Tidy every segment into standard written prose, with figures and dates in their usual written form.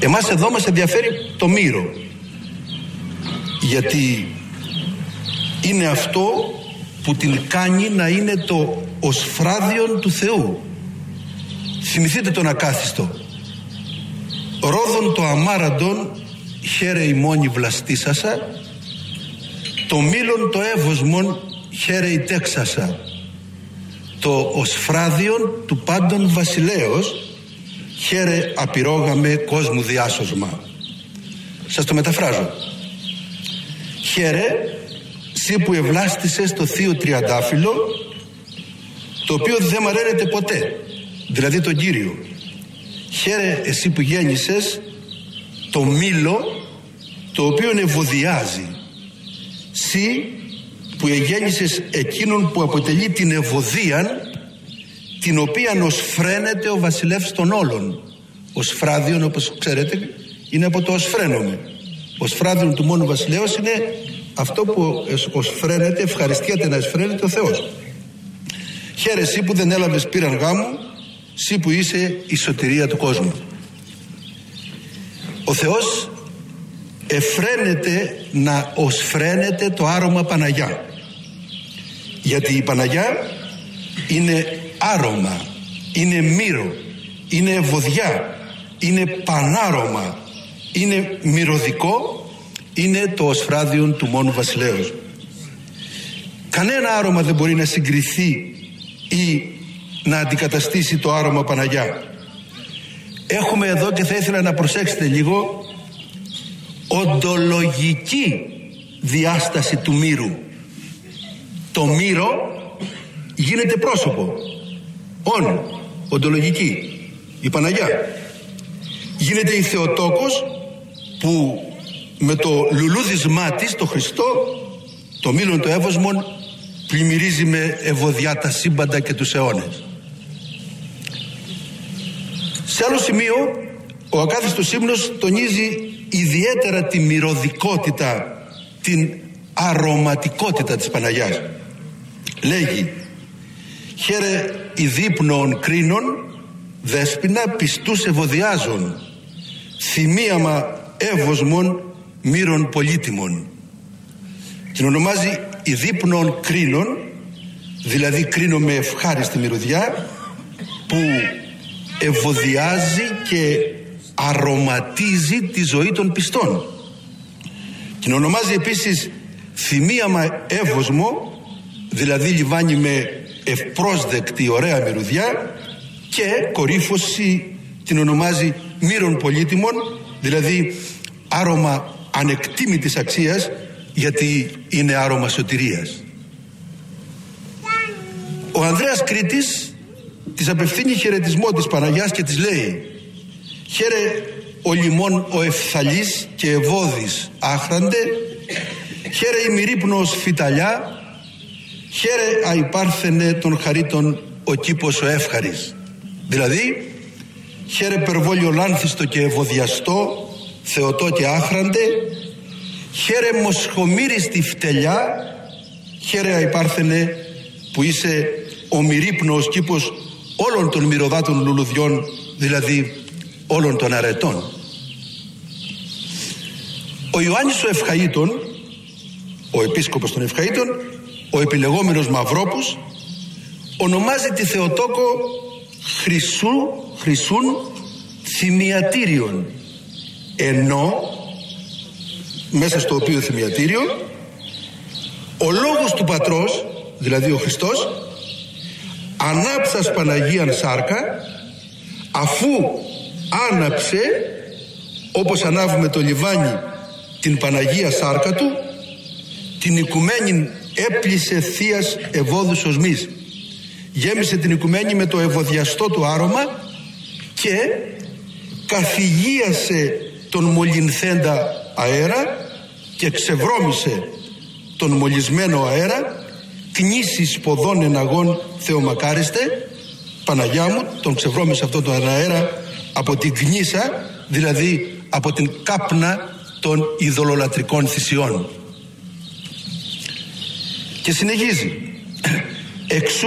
Εμάς εδώ μας ενδιαφέρει το μύρο, γιατί είναι αυτό που την κάνει να είναι το οσφράδιον του Θεού. Θυμηθείτε τον ακάθιστο. Ρόδον το αμάραντον χαίρε η μόνη βλαστήσασα, το μήλον το εύωσμον χαίρε η τέξασα, το οσφράδιον του πάντων βασιλέως χαίρε απειρόγαμε κόσμου διάσωσμα. Σας το μεταφράζω. Χαίρε εσύ που ευλάστησες το θείο τριαντάφυλλο, το οποίο δεν μαραίνεται ποτέ, δηλαδή τον Κύριο. Χαίρε εσύ που γέννησες το μήλο, το οποίο ευωδιάζει. Συ που εγέννησες εκείνον που αποτελεί την ευωδίαν, την οποίαν οσφραίνεται ο βασιλεύς των όλων. Οσφράδιον, όπως ξέρετε, είναι από το οσφραίνομαι. Οσφράδιον του μόνου βασιλέως είναι αυτό που οσφραίνεται, ευχαριστιέται να εσφραίνεται ο Θεός. Χαίρε εσύ που δεν έλαβες πήραν γάμου, εσύ που είσαι η σωτηρία του κόσμου. Ο Θεός εφραίνεται να οσφραίνεται το άρωμα Παναγιά, γιατί η Παναγιά είναι άρωμα, είναι μύρο, είναι ευωδιά, είναι πανάρωμα, είναι μυρωδικό, είναι το οσφράδιον του μόνου βασιλέως. Κανένα άρωμα δεν μπορεί να συγκριθεί ή να αντικαταστήσει το άρωμα Παναγιά. Έχουμε εδώ, και θα ήθελα να προσέξετε λίγο, οντολογική διάσταση του μύρου. Το μύρο γίνεται πρόσωπο, οντολογική. Η Παναγιά γίνεται η Θεοτόκος, που με το λουλούδισμά της, το Χριστό, το μήλον το εύωσμον, πλημμυρίζει με ευωδιά τα σύμπαντα και τους αιώνες. Σε άλλο σημείο ο ακάθιστος ύμνος τονίζει ιδιαίτερα τη μυρωδικότητα, την αρωματικότητα της Παναγιάς. Λέγει: χαίρε η δείπνων κρίνων, δέσποινα πιστούς ευωδιάζων, θυμίαμα εύωσμον μύρων πολύτιμων. Την ονομάζει η δείπνων κρίνων, δηλαδή κρίνω με ευχάριστη μυρωδιά, που ευωδιάζει και αρωματίζει τη ζωή των πιστών. Την ονομάζει επίσης θυμίαμα εύωσμο, δηλαδή λιβάνι με ευπρόσδεκτη ωραία μυρωδιά, και κορύφωση την ονομάζει μύρων πολύτιμων, δηλαδή άρωμα ανεκτήμητης αξίας, γιατί είναι άρωμα σωτηρίας. Ο Ανδρέας Κρήτης της απευθύνει χαιρετισμό της Παναγιάς και της λέει: χαίρε ο λιμών ο ευθαλής και ευώδης άχραντε, χαίρε η μυρίπνος φυταλιά, χαίρε αϊπάρθενε των χαρίτων ο κήπος ο εύχαρης. Δηλαδή, χαίρε περβόλιο λάνθιστο και ευωδιαστό, θεοτό και άχραντε, χαίρε μοσχομύριστη φτελιά, χαίρε αϊπάρθενε που είσαι ο μυρίπνοος κήπος όλων των μυρωδάτων λουλουδιών, δηλαδή όλων των αρετών. Ο Ιωάννης ο Ευχαΐτων, ο επίσκοπος των Ευχαΐτων, ο επιλεγόμενος Μαυρόπους, ονομάζει τη Θεοτόκο χρυσούν θυμιατήριον, ενώ μέσα στο οποίο θυμιατήριο ο λόγος του Πατρός, δηλαδή ο Χριστός, ανάψας Παναγίαν σάρκα, αφού άναψε, όπως ανάβουμε το λιβάνι την Παναγία σάρκα του, την οικουμένη έπλησε θείας ευώδους οσμής, γέμισε την οικουμένη με το ευωδιαστό του άρωμα και καθηγίασε τον μολυνθέντα αέρα και ξεβρώμησε τον μολυσμένο αέρα, κνήσεις ποδών εναγών Θεομακάριστε. Παναγιά μου, τον ξεβρώμησε αυτόν τον αέρα από την κνήσα, δηλαδή από την κάπνα των ειδωλολατρικών θυσιών. Και συνεχίζει: εξού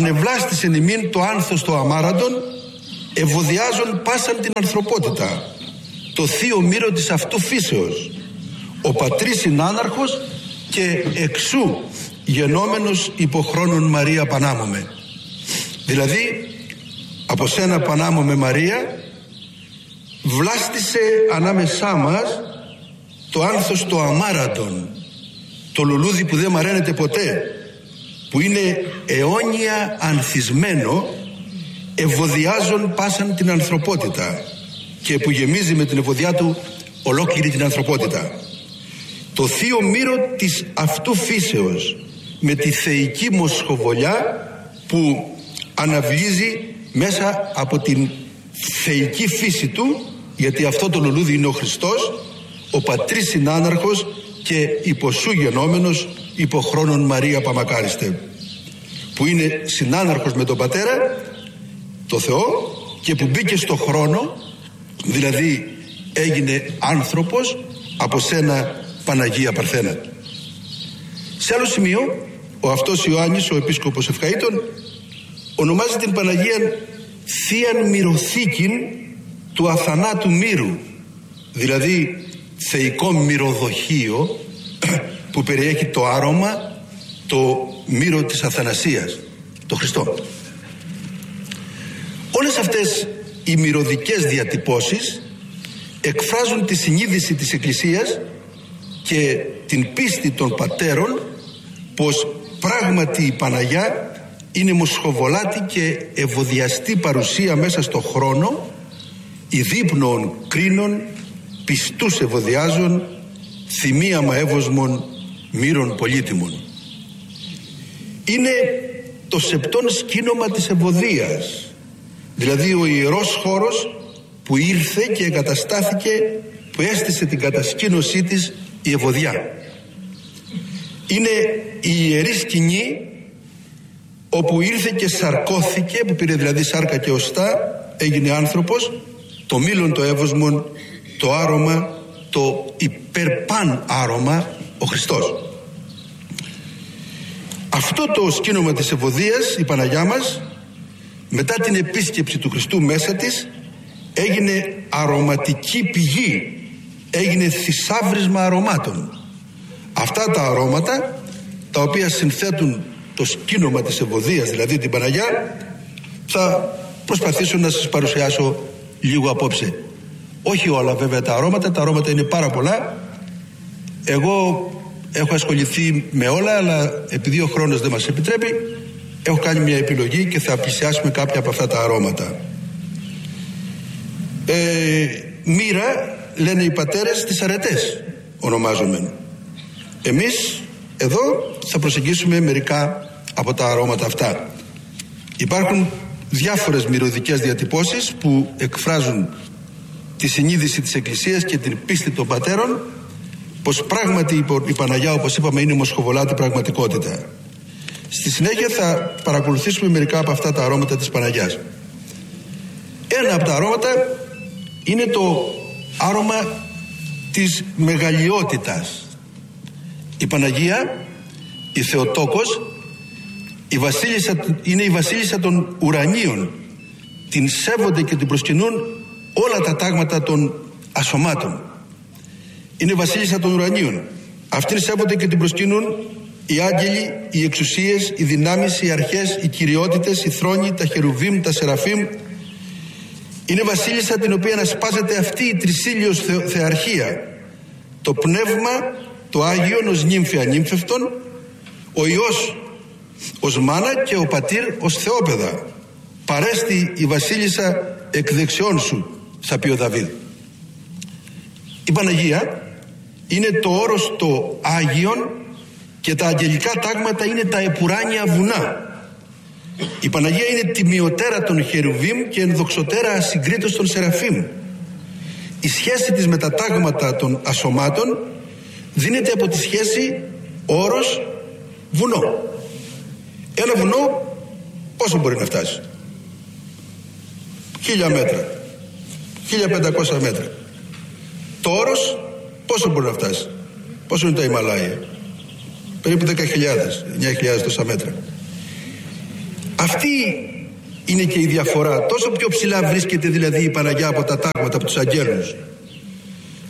ανεβλάστησεν ημίν το άνθος το αμάραντον, ευωδιάζον πάσαν την ανθρωπότητα. το θείο μύρο της αυτού φύσεως, ο πατρίς συνάναρχος και εξού γενόμενος υποχρόνων Μαρία Πανάμωμε. Δηλαδή από σένα Πανάμωμε Μαρία βλάστησε ανάμεσά μας το άνθος το αμάραντον, το λουλούδι που δεν μαραίνεται ποτέ, που είναι αιώνια ανθισμένο, ευωδιάζον πάσαν την ανθρωπότητα και που γεμίζει με την ευωδιά του ολόκληρη την ανθρωπότητα. Το θείο μύρο της αυτού φύσεως με τη θεϊκή μοσχοβολιά που αναβλύζει μέσα από την θεϊκή φύση του, γιατί αυτό το λουλούδι είναι ο Χριστός, ο πατρίς συνάναρχος και υποσού γενόμενος υποχρόνων Μαρία Παμακάριστε, που είναι συνάναρχος με τον Πατέρα, το Θεό, και που μπήκε στο χρόνο, δηλαδή έγινε άνθρωπος από σένα Παναγία Παρθένα. Σε άλλο σημείο, ο αυτός Ιωάννης, ο επίσκοπος Ευχαΐτων, ονομάζει την Παναγία Θείαν Μυροθήκην του αθανάτου μύρου, δηλαδή θεϊκό μυρωδοχείο που περιέχει το άρωμα, το μύρο της αθανασίας, το Χριστό. Όλες αυτές οι μυρωδικές διατυπώσεις εκφράζουν τη συνείδηση της Εκκλησίας και την πίστη των πατέρων πως πράγματι η Παναγιά είναι μοσχοβολάτη και ευωδιαστή παρουσία μέσα στο χρόνο, ειδύπνοων κρίνων, πιστούς ευωδιάζων, θυμίαμα εύωσμων, μύρων πολύτιμων. Είναι το σεπτόν σκήνομα της ευωδίας, δηλαδή ο ιερός χώρος που ήρθε και εγκαταστάθηκε, που έστησε την κατασκήνωσή της η ευωδιά. Είναι η ιερή σκηνή όπου ήρθε και σαρκώθηκε, που πήρε δηλαδή σάρκα και οστά, έγινε άνθρωπος, το μήλον το εύωσμον, το άρωμα, το υπερπάν άρωμα, ο Χριστός. Αυτό το σκήνομα της ευωδίας, η Παναγιά μας, μετά την επίσκεψη του Χριστού μέσα της, έγινε αρωματική πηγή, έγινε θησάβρισμα αρωμάτων. Αυτά τα αρώματα, τα οποία συνθέτουν το σκήνομα της ευωδίας, δηλαδή την Παναγιά, θα προσπαθήσω να σας παρουσιάσω λίγο απόψε. Όχι όλα βέβαια τα αρώματα είναι πάρα πολλά. Εγώ έχω ασχοληθεί με όλα, αλλά επειδή ο χρόνος δεν μας επιτρέπει, έχω κάνει μια επιλογή και θα πλησιάσουμε κάποια από αυτά τα αρώματα. Μοίρα λένε οι πατέρες τις αρετές, ονομάζομαι. Εμείς εδώ θα προσεγγίσουμε μερικά από τα αρώματα αυτά. Υπάρχουν διάφορες μυρωδικές διατυπώσεις που εκφράζουν τη συνείδηση της Εκκλησίας και την πίστη των πατέρων πως πράγματι η Παναγιά, όπως είπαμε, είναι μοσχοβολάτη πραγματικότητα. Στη συνέχεια θα παρακολουθήσουμε μερικά από αυτά τα αρώματα της Παναγιάς. Ένα από τα αρώματα είναι το άρωμα της μεγαλειότητας. Η Παναγία, η Θεοτόκος, είναι η βασίλισσα των ουρανίων. Την σέβονται και την προσκυνούν όλα τα τάγματα των ασωμάτων. Είναι βασίλισσα των ουρανίων. Αυτήν σέβονται και την προσκυνούν οι άγγελοι, οι εξουσίες, οι δυνάμεις, οι αρχές, οι κυριότητες, οι θρόνοι, τα χερουβίμ, τα σεραφίμ. Είναι βασίλισσα την οποία ασπάζεται αυτή η τρισήλιος θεαρχία. Το πνεύμα, το Άγιον ως νύμφη ανύμφευτον, ο Υιός ως μάνα και ο Πατήρ ως Θεόπαιδα. Παρέστη η βασίλισσα εκ δεξιών σου, θα πει ο Δαβίδ. Η Παναγία είναι το όρος το Άγιον και τα αγγελικά τάγματα είναι τα επουράνια βουνά. Η Παναγία είναι τιμιωτέρα των χερουβίμ και ενδοξωτέρα ασυγκρίτως των σεραφίμ. Η σχέση της με τα τάγματα των ασωμάτων δίνεται από τη σχέση όρος βουνό. Ένα βουνό πόσο μπορεί να φτάσει? 1000 μέτρα, 1500 μέτρα. Το όρος πόσο μπορεί να φτάσει? Πόσο είναι τα Ιμαλάια? Περίπου 10.000, 9.000 τόσα μέτρα. Αυτή είναι και η διαφορά. Τόσο πιο ψηλά βρίσκεται δηλαδή η Παναγιά από τα τάγματα, από τους αγγέλους.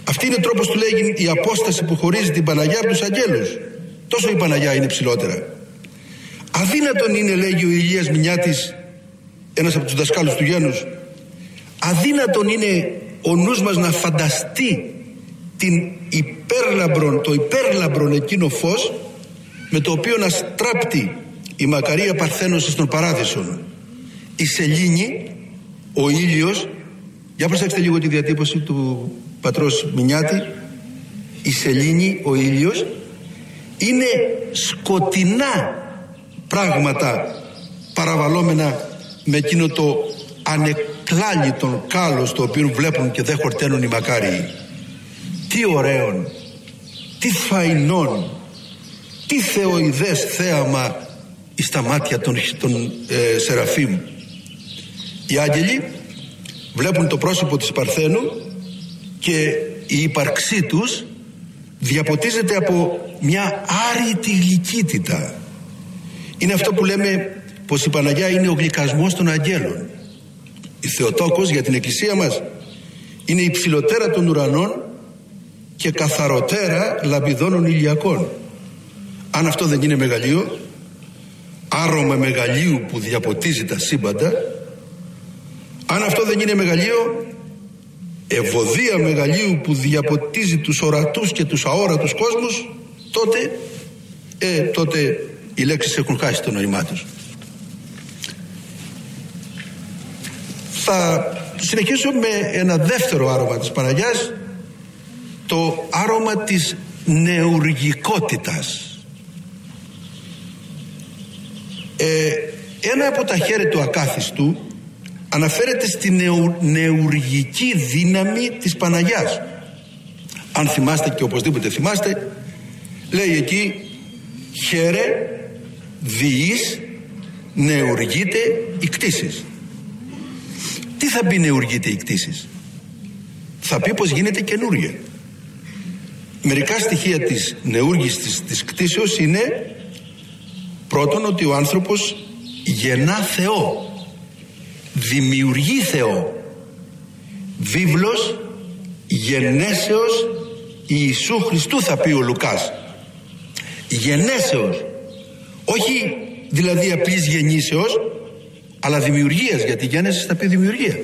Αυτή είναι τρόπος, του λέγει, η απόσταση που χωρίζει την Παναγιά από τους αγγέλους. Τόσο η Παναγιά είναι ψηλότερα. Αδύνατον είναι, λέγει ο Ηλίας Μηνιάτης, ένας από τους δασκάλους του Γένους, αδύνατον είναι ο νους μας να φανταστεί το υπέρλαμπρον εκείνο φως με το οποίο να στράπτει η Μακαρία Παρθένος στον Παράδεισον. Η σελήνη, ο ήλιος, για προσέξτε λίγο τη διατύπωση του πατρός Μηνιάτη, η σελήνη, ο ήλιος, είναι σκοτεινά πράγματα παραβαλλόμενα με εκείνο το ανεκλάλητον κάλος το οποίο βλέπουν και δεν χορταίνουν οι μακάριοι. Τι ωραίον, τι φαϊνόν, τι θεοειδές θέαμα στα μάτια των Σεραφείμ. Οι άγγελοι βλέπουν το πρόσωπο της Παρθένου και η ύπαρξή τους διαποτίζεται από μια άρρητη γλυκύτητα. Είναι αυτό που λέμε πως η Παναγιά είναι ο γλυκασμός των αγγέλων. Η Θεοτόκος για την Εκκλησία μας είναι η ψηλωτέρα των ουρανών και καθαροτέρα λαμπιδώνων ηλιακών. Αν αυτό δεν είναι μεγαλείο, άρωμα μεγαλείου που διαποτίζει τα σύμπαντα, αν αυτό δεν είναι μεγαλείο, ευωδία μεγαλείου που διαποτίζει τους ορατούς και τους αόρατους κόσμους, τότε οι λέξεις έχουν χάσει το νόημά τους. Θα συνεχίσω με ένα δεύτερο άρωμα της Παναγιάς, το άρωμα της νεουργικότητας. Ένα από τα χέρια του ακάθιστου αναφέρεται στη νεουργική δύναμη της Παναγιάς. Αν θυμάστε, και οπωσδήποτε θυμάστε, λέει εκεί, χαίρε διείς νεουργείται η κτήσης. Τι θα πει νεουργείται η κτήσης? Θα πει πως γίνεται καινούργια. Μερικά στοιχεία της νεούργησης της κτήσεως είναι, πρώτον, ότι ο άνθρωπος γεννά Θεό, δημιουργεί Θεό. Βίβλος γεννέσεως Ιησού Χριστού, θα πει ο Λουκάς. Γεννέσεως, όχι δηλαδή απλής γεννήσεως, αλλά δημιουργίας, γιατί γέννηση θα πει δημιουργία.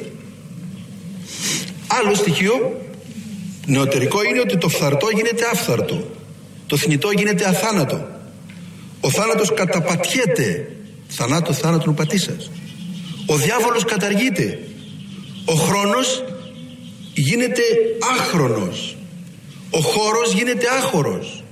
Άλλο στοιχείο νεωτερικό είναι ότι το φθαρτό γίνεται άφθαρτο, το θνητό γίνεται αθάνατο, ο θάνατος καταπατιέται, θάνατον πατήσας, ο διάβολος καταργείται, ο χρόνος γίνεται άχρονος, ο χώρος γίνεται άχωρος.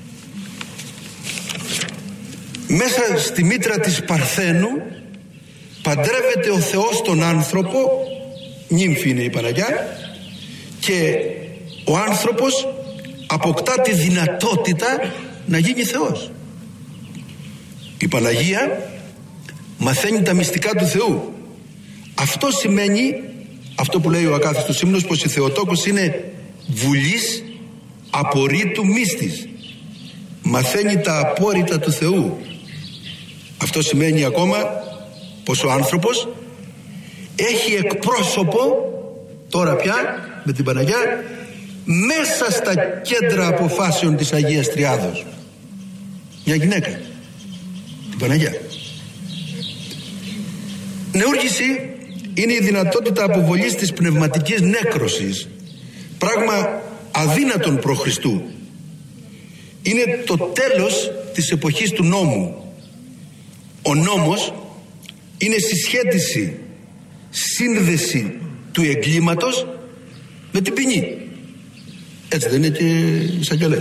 Μέσα στη μήτρα της Παρθένου παντρεύεται ο Θεός τον άνθρωπο, νύμφη είναι η Παναγιά, και ο άνθρωπος αποκτά τη δυνατότητα να γίνει Θεός. Η Παναγία μαθαίνει τα μυστικά του Θεού. Αυτό σημαίνει, αυτό που λέει ο ακάθιστος ύμνος, πως η Θεοτόκος είναι βουλής απορρίτου μύστης. Μαθαίνει τα απόρριτα του Θεού. Αυτό σημαίνει ακόμα πως ο άνθρωπος έχει εκπρόσωπο τώρα πια με την Παναγιά μέσα στα κέντρα αποφάσεων της Αγίας Τριάδος. Μια γυναίκα, την Παναγιά. Νεούργηση είναι η δυνατότητα αποβολής της πνευματικής νέκρωσης, πράγμα αδύνατον προ Χριστού. Είναι το τέλος της εποχής του νόμου. Ο νόμος είναι συσχέτιση, σύνδεση του εγκλήματος με την ποινή. Έτσι δεν είναι και εισαγγελέα?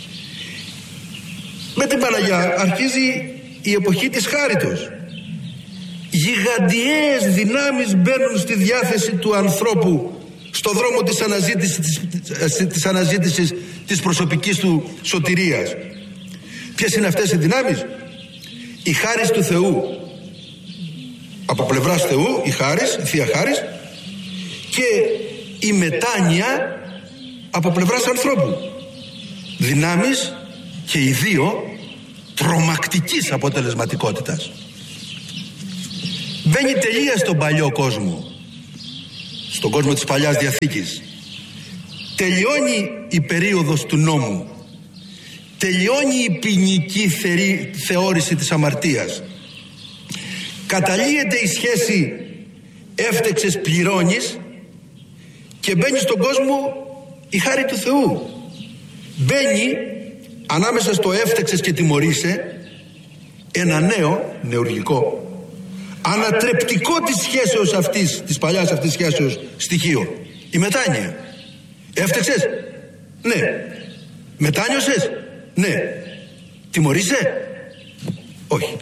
Με την Παναγιά αρχίζει η εποχή της χάριτος. Γιγαντιαίες δυνάμεις μπαίνουν στη διάθεση του ανθρώπου στο δρόμο της αναζήτησης της προσωπικής του σωτηρίας. Ποιες είναι αυτές οι δυνάμεις? Η χάρις του Θεού, από πλευράς Θεού, η χάρις, η Θεία Χάρις, και η μετάνοια από πλευράς ανθρώπου. Δυνάμεις και οι δύο τρομακτικής αποτελεσματικότητας. Μπαίνει τελεία στον παλιό κόσμο, στον κόσμο της Παλιάς Διαθήκης. τελειώνει η περίοδος του νόμου, τελειώνει η ποινική θεώρηση της αμαρτίας, καταλύεται η σχέση έφτεξες πληρώνεις και μπαίνει στον κόσμο η χάρη του Θεού. Μπαίνει ανάμεσα στο έφτεξες και τιμωρείσαι ένα νέο νεουργικό, ανατρεπτικό της σχέσεως αυτής, της παλιάς αυτής σχέσεως στοιχείο, η μετάνοια. Έφτεξες? Ναι. Μετάνιωσες? Ναι. Τιμωρείσαι? Όχι.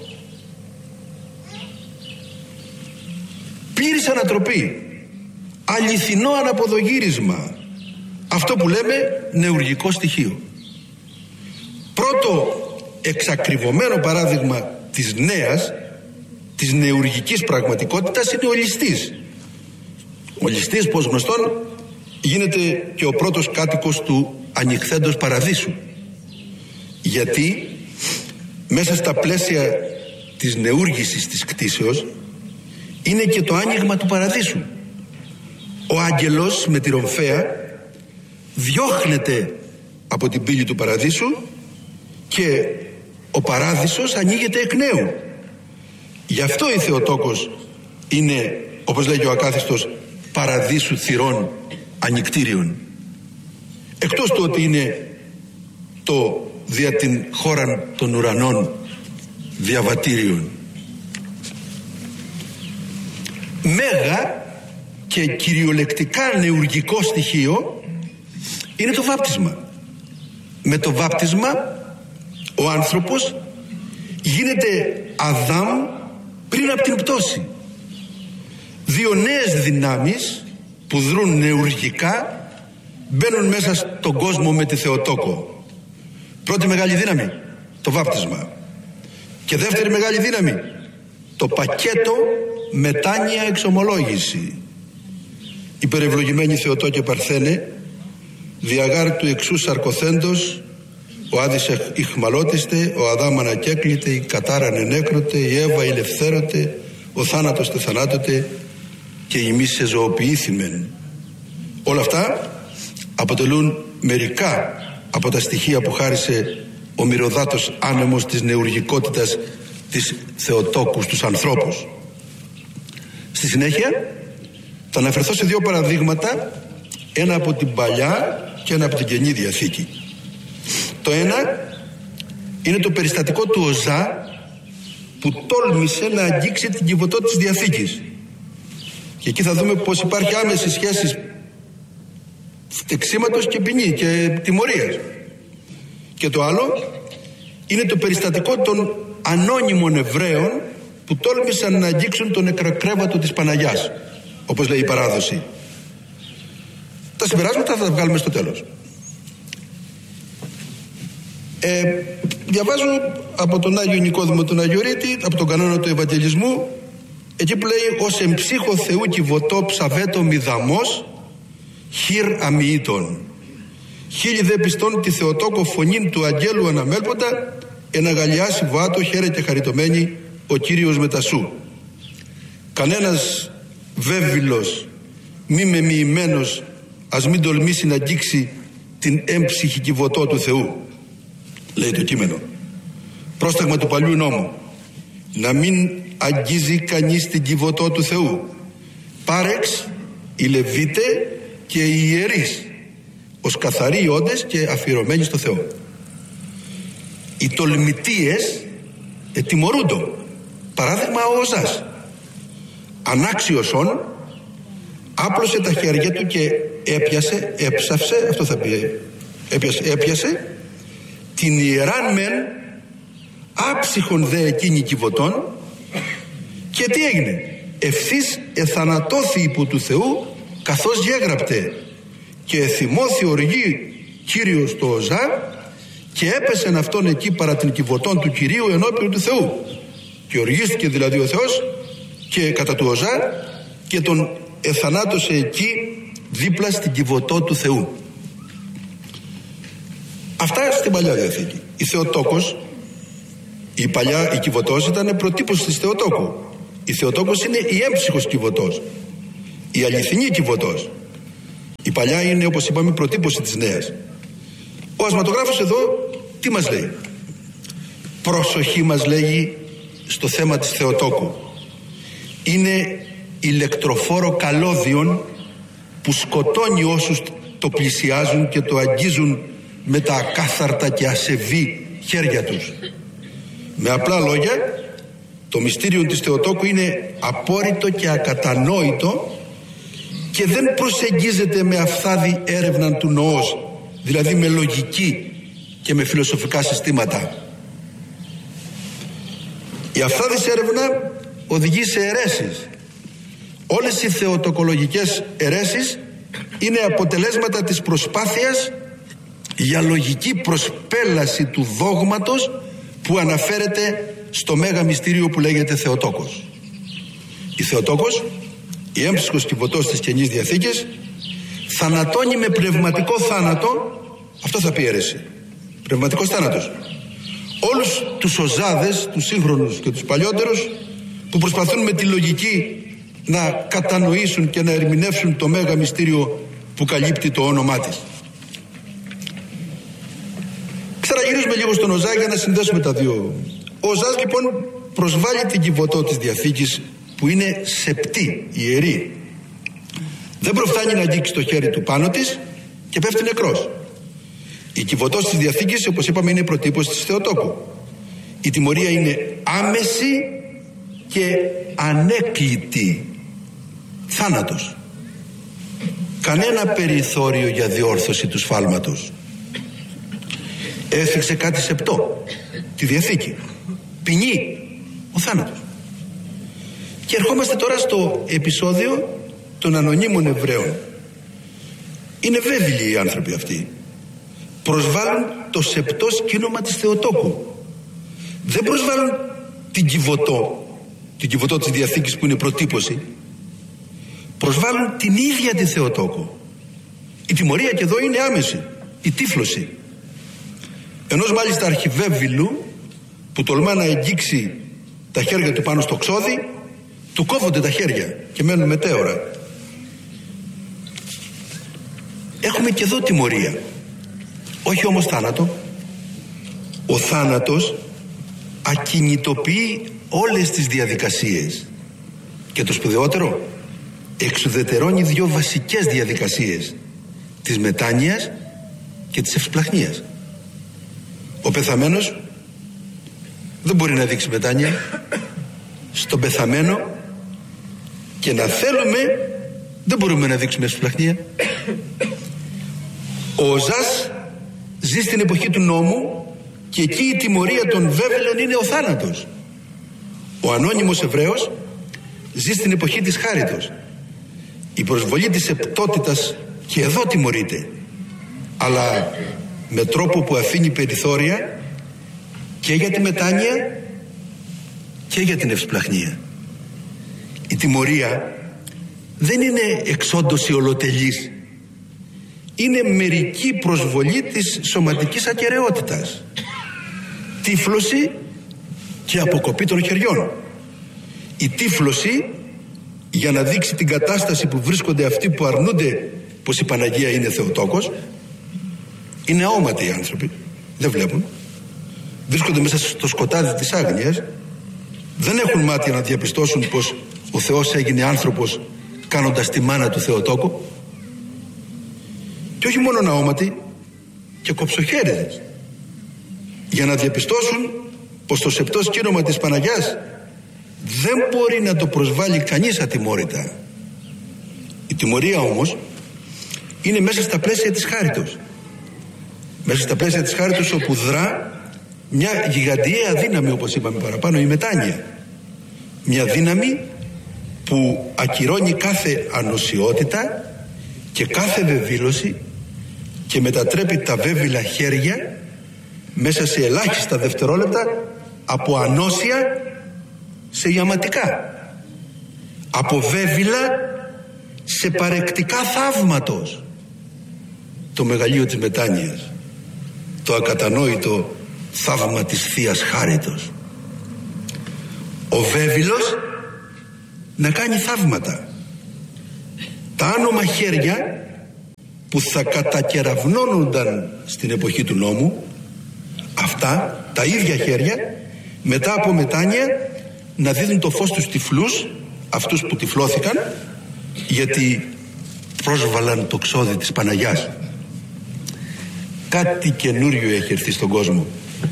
Πλήρης ανατροπή, αληθινό αναποδογύρισμα, αυτό που λέμε νεουργικό στοιχείο. Πρώτο εξακριβωμένο παράδειγμα της νέας, της νεουργικής πραγματικότητας είναι ο ληστής. Ο ληστής, πως γνωστόν, γίνεται και ο πρώτος κάτοικος του ανοιχθέντος παραδείσου, γιατί μέσα στα πλαίσια της νεούργησης της κτήσεως είναι και το άνοιγμα του παραδείσου. Ο άγγελος με τη ρομφαία διώχνεται από την πύλη του παραδείσου και ο παράδεισος ανοίγεται εκ νέου. Γι' αυτό η Θεοτόκος είναι, όπως λέγει ο ακάθιστος, παραδείσου θυρών ανοιχτήριων. Εκτός του ότι είναι το δια την χώραν των ουρανών διαβατήριον. Μέγα και κυριολεκτικά νεουργικό στοιχείο είναι το βάπτισμα. Με το βάπτισμα ο άνθρωπος γίνεται Αδάμ πριν από την πτώση. Δύο νέες δυνάμεις που δρούν νεουργικά μπαίνουν μέσα στον κόσμο με τη Θεοτόκο. Πρώτη μεγάλη δύναμη, το βάπτισμα. Και δεύτερη μεγάλη δύναμη, το πακέτο μετάνοια εξομολόγηση. Υπερευλογημένη Θεοτόκε Παρθένε, διαγάρ του εξού σαρκοθέντος, ο Άδης ηχμαλώτιστε, ο Αδάμ ανακέκλητε, η κατάρα νεκρώτε, η Εύα ελευθέρωτε, ο θάνατος τε θανάτωτε και ημείς σε ζωοποιήθημεν. Όλα αυτά αποτελούν μερικά από τα στοιχεία που χάρισε ο μυρωδάτος άνεμος της νεουργικότητας της Θεοτόκου στους ανθρώπους. Στη συνέχεια θα αναφερθώ σε δύο παραδείγματα, ένα από την Παλιά και ένα από την Καινή Διαθήκη. Το ένα είναι το περιστατικό του Οζά που τόλμησε να αγγίξει την κυβωτό της Διαθήκης, και εκεί θα δούμε πως υπάρχει άμεση σχέση φτεξίματος και ποινή και τιμωρίας. Και το άλλο είναι το περιστατικό των ανώνυμων Εβραίων που τόλμησαν να αγγίξουν τον νεκροκρέβατο της Παναγιάς, όπως λέει η παράδοση. Τα συμπεράσματα θα τα βγάλουμε στο τέλος. Διαβάζω από τον Άγιο Νικόδημο τον Αγιορείτη, από τον κανόνα του Ευαγγελισμού, εκεί που λέει «Ως εμψύχο Θεού κυβωτό ψαβέτο μηδαμός χειρ αμοιήτων. Χίλι δε πιστών τη Θεοτόκο φωνήν του αγγέλου αναμέλποντα, εναγαλιάσει βάτο χαίρε και χαριτωμένη ο Κύριος μετασού. Κανένας βέβυλος μη μεμοιημένος ας μην τολμήσει να αγγίξει την έμψυχη κυβωτό του Θεού», λέει το κείμενο. Πρόσταγμα του παλιού νόμου, να μην αγγίζει κανείς την κυβωτό του Θεού. Πάρεξ οι Λεβίτε και οι ιερείς ως καθαροί όντες και αφιερωμένοι στο Θεό. Οι τολμητείες τιμωρούντο. Παράδειγμα ο Οζάς, ανάξιος όν, άπλωσε τα χέρια του και έψαυσε, αυτό θα πει, έπιασε την ιεράν μεν άψυχον δε εκείνη κυβωτών, και τι έγινε? Ευθύς εθανατώθη υπό του Θεού, καθώς γέγραπτε, και θυμώθη οργή Κύριος το Οζά, και έπεσεν αυτόν εκεί παρά την κυβωτών του Κυρίου ενώπιον του Θεού, και οργίστηκε δηλαδή ο Θεός και κατά του Οζά και τον εθανάτωσε εκεί δίπλα στην κυβωτό του Θεού. Αυτά στην Παλιά Διαθήκη. Η Θεοτόκος, η κυβωτός ήταν προτύπωση της Θεοτόκου. Η Θεοτόκος είναι η έμψυχος κυβωτός, η αληθινή κυβωτός. Η παλιά είναι, όπως είπαμε, προτύπωση της νέας. Ο ασματογράφος εδώ τι μας λέει? Προσοχή μας λέγει στο θέμα της Θεοτόκου. Είναι ηλεκτροφόρο καλώδιον που σκοτώνει όσους το πλησιάζουν και το αγγίζουν με τα ακάθαρτα και ασεβή χέρια τους. Με απλά λόγια, το μυστήριο της Θεοτόκου είναι απόρριτο και ακατανόητο και δεν προσεγγίζεται με αφθάδη έρευνα του νοός, δηλαδή με λογική και με φιλοσοφικά συστήματα. Η αφθάδης έρευνα οδηγεί σε αιρέσεις. Όλες οι θεοτοκολογικές αιρέσεις είναι αποτελέσματα της προσπάθειας για λογική προσπέλαση του δόγματος που αναφέρεται στο μέγα μυστήριο που λέγεται Θεοτόκος. Η Θεοτόκος, η έμψυχος κυβωτός της Καινής Διαθήκης, θανατώνει με πνευματικό θάνατο, αυτό θα πει αίρεση, πνευματικός θάνατος, όλους τους οζάδες, τους σύγχρονους και τους παλιότερους, που προσπαθούν με τη λογική να κατανοήσουν και να ερμηνεύσουν το μέγα μυστήριο που καλύπτει το όνομά της. Ξαναγυρίζουμε λίγο στον Οζά για να συνδέσουμε τα δύο. Ο Οζάς λοιπόν προσβάλλει την κυβωτό της Διαθήκης που είναι σεπτή, ιερή. Δεν προφτάνει να αγγίξει το χέρι του πάνω της και πέφτει νεκρός. Η κυβωτός της Διαθήκης, όπως είπαμε, είναι προτύπωση της Θεοτόκου. Η τιμωρία είναι άμεση και ανέκλητη. Θάνατος. Κανένα περιθώριο για διόρθωση του σφάλματος. Έφτιαξε κάτι σεπτό, τη Διαθήκη. Ποινή, ο θάνατος. Και ερχόμαστε τώρα στο επεισόδιο των ανωνύμων Εβραίων. Είναι βέβαιοι οι άνθρωποι αυτοί. Προσβάλλουν το σεπτό σκήνομα της Θεοτόκου. Δεν προσβάλλουν την κυβωτό της Διαθήκης που είναι προτύπωση. Προσβάλλουν την ίδια τη Θεοτόκου. Η τιμωρία και εδώ είναι άμεση, η τύφλωση. Ενός μάλιστα αρχιβέβηλου που τολμά να εγγίξει τα χέρια του πάνω στο ξόδι, του κόβονται τα χέρια και μένουν μετέωρα. Έχουμε και εδώ τιμωρία, όχι όμως θάνατο. Ο θάνατος ακινητοποιεί όλες τις διαδικασίες και το σπουδαιότερο, εξουδετερώνει δύο βασικές διαδικασίες, της μετάνοιας και της ευσπλαχνίας. Ο πεθαμένος δεν μπορεί να δείξει μετάνοια. Στον πεθαμένο και να θέλουμε δεν μπορούμε να δείξουμε ευσπλαχνία. Ο Οζάς ζει στην εποχή του νόμου και εκεί η τιμωρία των βέβελων είναι ο θάνατος. Ο ανώνυμος Εβραίος ζει στην εποχή της χάριτος. Η προσβολή της επτότητας και εδώ τιμωρείται, αλλά με τρόπο που αφήνει περιθώρια και για τη μετάνοια και για την ευσπλαχνία. Η τιμωρία δεν είναι εξόντωση ολοτελής. Είναι μερική προσβολή της σωματικής ακεραιότητας, τύφλωση και αποκοπή των χεριών. Η τύφλωση για να δείξει την κατάσταση που βρίσκονται αυτοί που αρνούνται πως η Παναγία είναι Θεοτόκος. Είναι αόματοι οι άνθρωποι, δεν βλέπουν, βρίσκονται μέσα στο σκοτάδι της άγνοιας, δεν έχουν μάτια να διαπιστώσουν πως ο Θεός έγινε άνθρωπος κάνοντας τη μάνα του Θεοτόκου. Και όχι μόνο αόματοι, και κοψοχέριδες, για να διαπιστώσουν πως το σεπτό σκήνομα της Παναγιάς δεν μπορεί να το προσβάλλει κανείς ατιμόρυτα. Η τιμωρία όμως είναι μέσα στα πλαίσια της χάριτος. Μέσα στα πλαίσια της χάριτος, όπου δρά μια γιγαντιαία δύναμη, όπως είπαμε παραπάνω, η μετάνοια. Μια δύναμη που ακυρώνει κάθε ανοσιότητα και κάθε βεβήλωση και μετατρέπει τα βέβηλα χέρια μέσα σε ελάχιστα δευτερόλεπτα από ανώσια σε ιαματικά, από βέβηλα σε παρεκτικά θαύματος. Το μεγαλείο της μετάνοιας, το ακατανόητο θαύμα της Θείας Χάριτος. Ο βέβηλος να κάνει θαύματα. Τα άνομα χέρια που θα κατακεραυνώνονταν στην εποχή του νόμου, αυτά τα ίδια χέρια μετά από μετάνοια να δίδουν το φως στους τυφλούς, αυτούς που τυφλώθηκαν γιατί πρόσβαλαν το ξόδι της Παναγιάς. Κάτι καινούριο έχει έρθει στον κόσμο.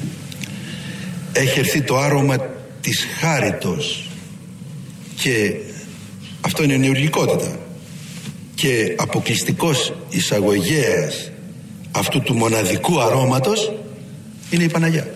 Έχει έρθει το άρωμα της χάριτος, και αυτό είναι νεουργικότητα, και αποκλειστικός εισαγωγέας αυτού του μοναδικού αρώματος είναι η Παναγιά.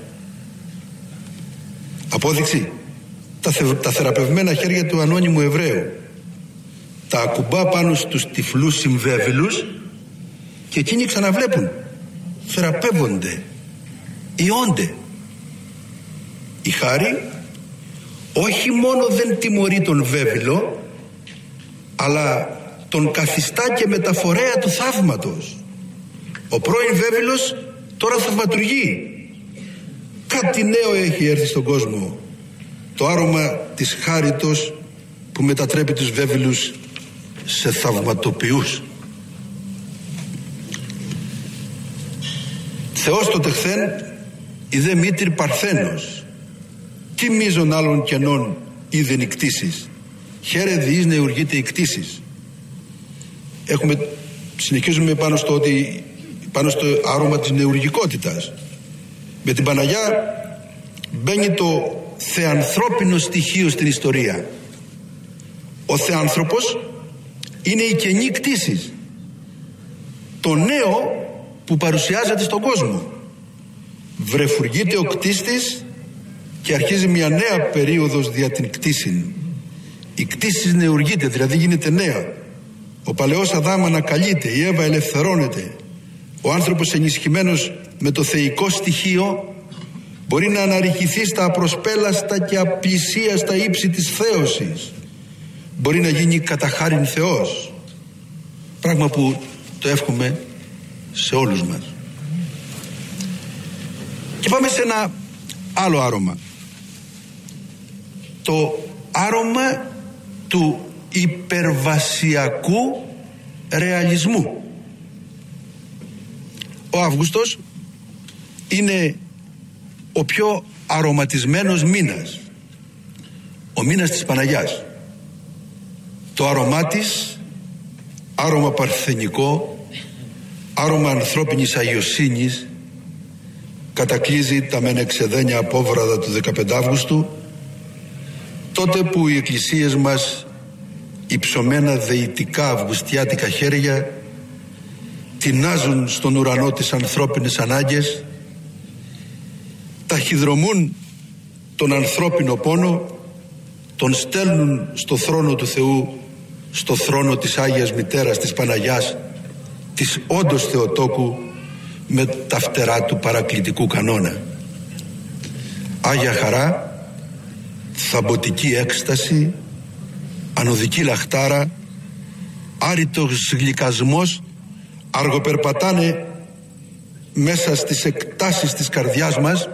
Απόδειξη, τα θεραπευμένα χέρια του ανώνυμου Εβραίου τα ακουμπά πάνω στους τυφλούς συμβέβηλους και εκείνοι ξαναβλέπουν, θεραπεύονται, ιώνται. Η χάρη όχι μόνο δεν τιμωρεί τον βέβηλο, αλλά τον καθιστά και μεταφορέα του θαύματος. Ο πρώην βέβηλος τώρα θαυματουργεί. Κάτι νέο έχει έρθει στον κόσμο, το άρωμα της χάριτος που μετατρέπει τους βέβηλους σε θαυματοποιούς. Θεός το τεχθέν ειδε μήτρη παρθένος, τι μείζων άλλων κενών είδεν οι κτήσεις, χαίρε διείς νεουργείται οι κτήσεις. Συνεχίζουμε πάνω στο άρωμα της νεουργικότητας. Με την Παναγιά μπαίνει το θεανθρώπινο στοιχείο στην ιστορία. Ο θεάνθρωπος είναι η καινή κτήσεις, το νέο που παρουσιάζεται στον κόσμο. Βρεφουργείται ο κτίστης και αρχίζει μια νέα περίοδος δια την κτήσιν. Η κτήσις νεουργείται, δηλαδή γίνεται νέα. Ο παλαιός Αδάμ ανακαλείται, η Εύα ελευθερώνεται. Ο άνθρωπος ενισχυμένος με το θεϊκό στοιχείο μπορεί να αναρριχηθεί στα απροσπέλαστα και απλησίαστα ύψη της θέωσης. Μπορεί να γίνει κατά χάριν Θεός, πράγμα που το εύχομαι σε όλους μας. Και πάμε σε ένα άλλο άρωμα, το άρωμα του υπερβασιακού ρεαλισμού. Ο Αύγουστος είναι ο πιο αρωματισμένος μήνας, ο μήνας της Παναγιάς. Το άρωμά της, άρωμα παρθενικό, άρωμα ανθρώπινης αγιοσύνης, κατακλείζει τα μεν εξεδένια απόβραδα του 15 Αύγουστου, τότε που οι εκκλησίες μας υψωμένα δεητικά αυγουστιάτικα χέρια τεινάζουν στον ουρανό τις ανθρώπινες ανάγκες, ταχυδρομούν τον ανθρώπινο πόνο, τον στέλνουν στο θρόνο του Θεού, στο θρόνο της Άγιας Μητέρας της Παναγιάς, της όντως Θεοτόκου, με τα φτερά του παρακλητικού κανόνα. Άγια χαρά, θαμποτική έκσταση, ανωδική λαχτάρα, άρρητος γλυκασμός αργοπερπατάνε μέσα στις εκτάσεις της καρδιάς μας,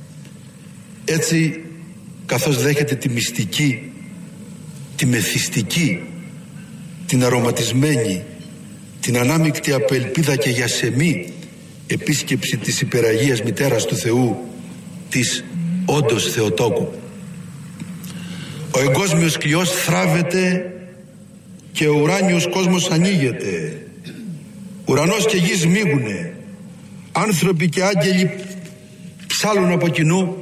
έτσι καθώς δέχεται τη μυστική, τη μεθυστική, την αρωματισμένη, την ανάμεικτη από ελπίδα και γιασεμή επίσκεψη της υπεραγίας Μητέρας του Θεού, της όντως Θεοτόκου. Ο εγκόσμιος κλειός θράβεται και ο ουράνιος κόσμος ανοίγεται. Ουρανός και γης μίγουνε, άνθρωποι και άγγελοι ψάλουν από κοινού.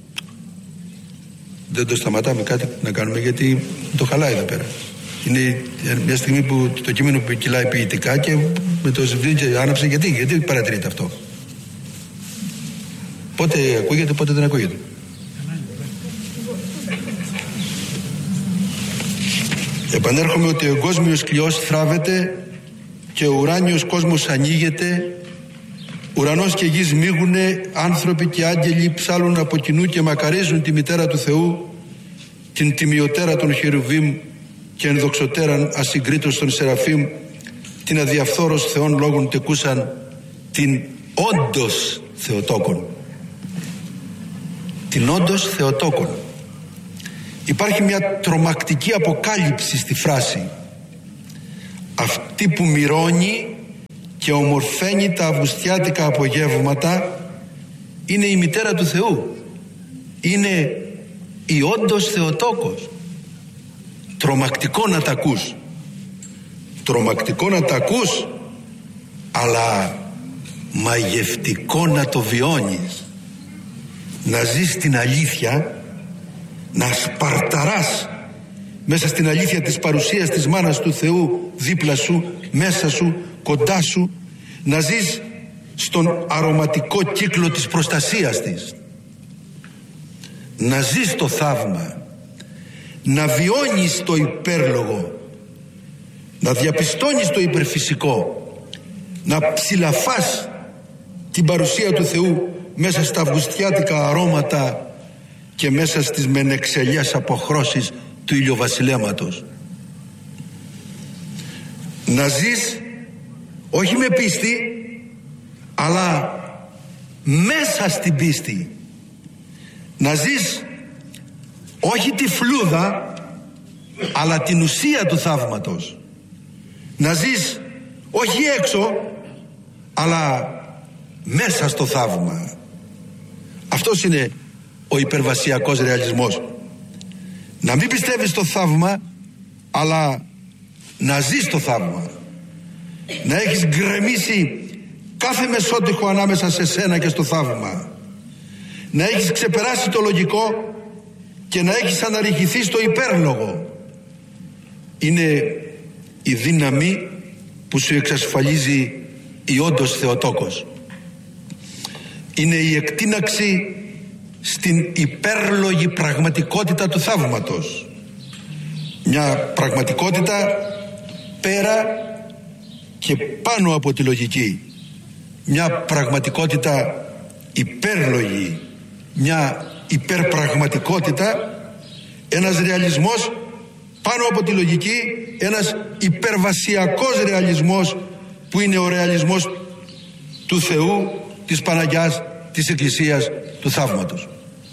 Δεν το σταματάμε κάτι να κάνουμε, γιατί το χαλάει εδώ πέρα. Είναι μια στιγμή που το κείμενο που κυλάει ποιητικά και με το ζευγίδι άναψε. Γιατί παρατηρείται αυτό? Πότε ακούγεται, πότε δεν ακούγεται. Επανέρχομαι ότι ο εγκόσμιος κλειός θράβεται και ο ουράνιος κόσμος ανοίγεται. Ουρανός και γης μίγουνε, άνθρωποι και άγγελοι ψάλουν από κοινού και μακαρίζουν τη Μητέρα του Θεού, την τιμιωτέρα των Χερουβίμ και ενδοξωτέραν ασυγκρίτως των Σεραφείμ, την αδιαφθόρος Θεών λόγων τεκούσαν, την όντως Θεοτόκον. Την όντως Θεοτόκον. Υπάρχει μια τρομακτική αποκάλυψη στη φράση. Αυτή που μυρώνει και ομορφαίνει τα αυγουστιάτικα απογεύματα είναι η μητέρα του Θεού, είναι η όντως Θεοτόκος. Τρομακτικό να τα ακούς, τρομακτικό να τα ακούς, αλλά μαγευτικό να το βιώνεις, να ζεις την αλήθεια, να σπαρταράς μέσα στην αλήθεια της παρουσίας της μάνας του Θεού δίπλα σου, μέσα σου, κοντά σου, να ζεις στον αρωματικό κύκλο της προστασίας της, να ζεις το θαύμα, να βιώνεις το υπέρλογο, να διαπιστώνεις το υπερφυσικό, να ψηλαφάς την παρουσία του Θεού μέσα στα αυγουστιάτικα αρώματα και μέσα στις μενεξελιές αποχρώσεις του ηλιοβασιλέματος. Να ζεις όχι με πίστη, αλλά μέσα στην πίστη. Να ζεις όχι τη φλούδα, αλλά την ουσία του θαύματος. Να ζεις όχι έξω, αλλά μέσα στο θαύμα. Αυτός είναι ο υπερβασιακός ρεαλισμός. Να μην πιστεύεις στο θαύμα, αλλά να ζεις το θαύμα. Να έχεις γκρεμίσει κάθε μεσότυχο ανάμεσα σε σένα και στο θαύμα. Να έχεις ξεπεράσει το λογικό και να έχεις αναρριχηθεί στο υπέρλογο. Είναι η δύναμη που σου εξασφαλίζει η όντως Θεοτόκος. Είναι η εκτείναξη στην υπέρλογη πραγματικότητα του θαύματος. Μια πραγματικότητα πέρα και πάνω από τη λογική. Μια πραγματικότητα υπέρλογη, μια υπερπραγματικότητα, ένας ρεαλισμός πάνω από τη λογική, ένας υπερβασιακός ρεαλισμός που είναι ο ρεαλισμός του Θεού, της Παναγιάς, της Εκκλησίας, του θαύματος.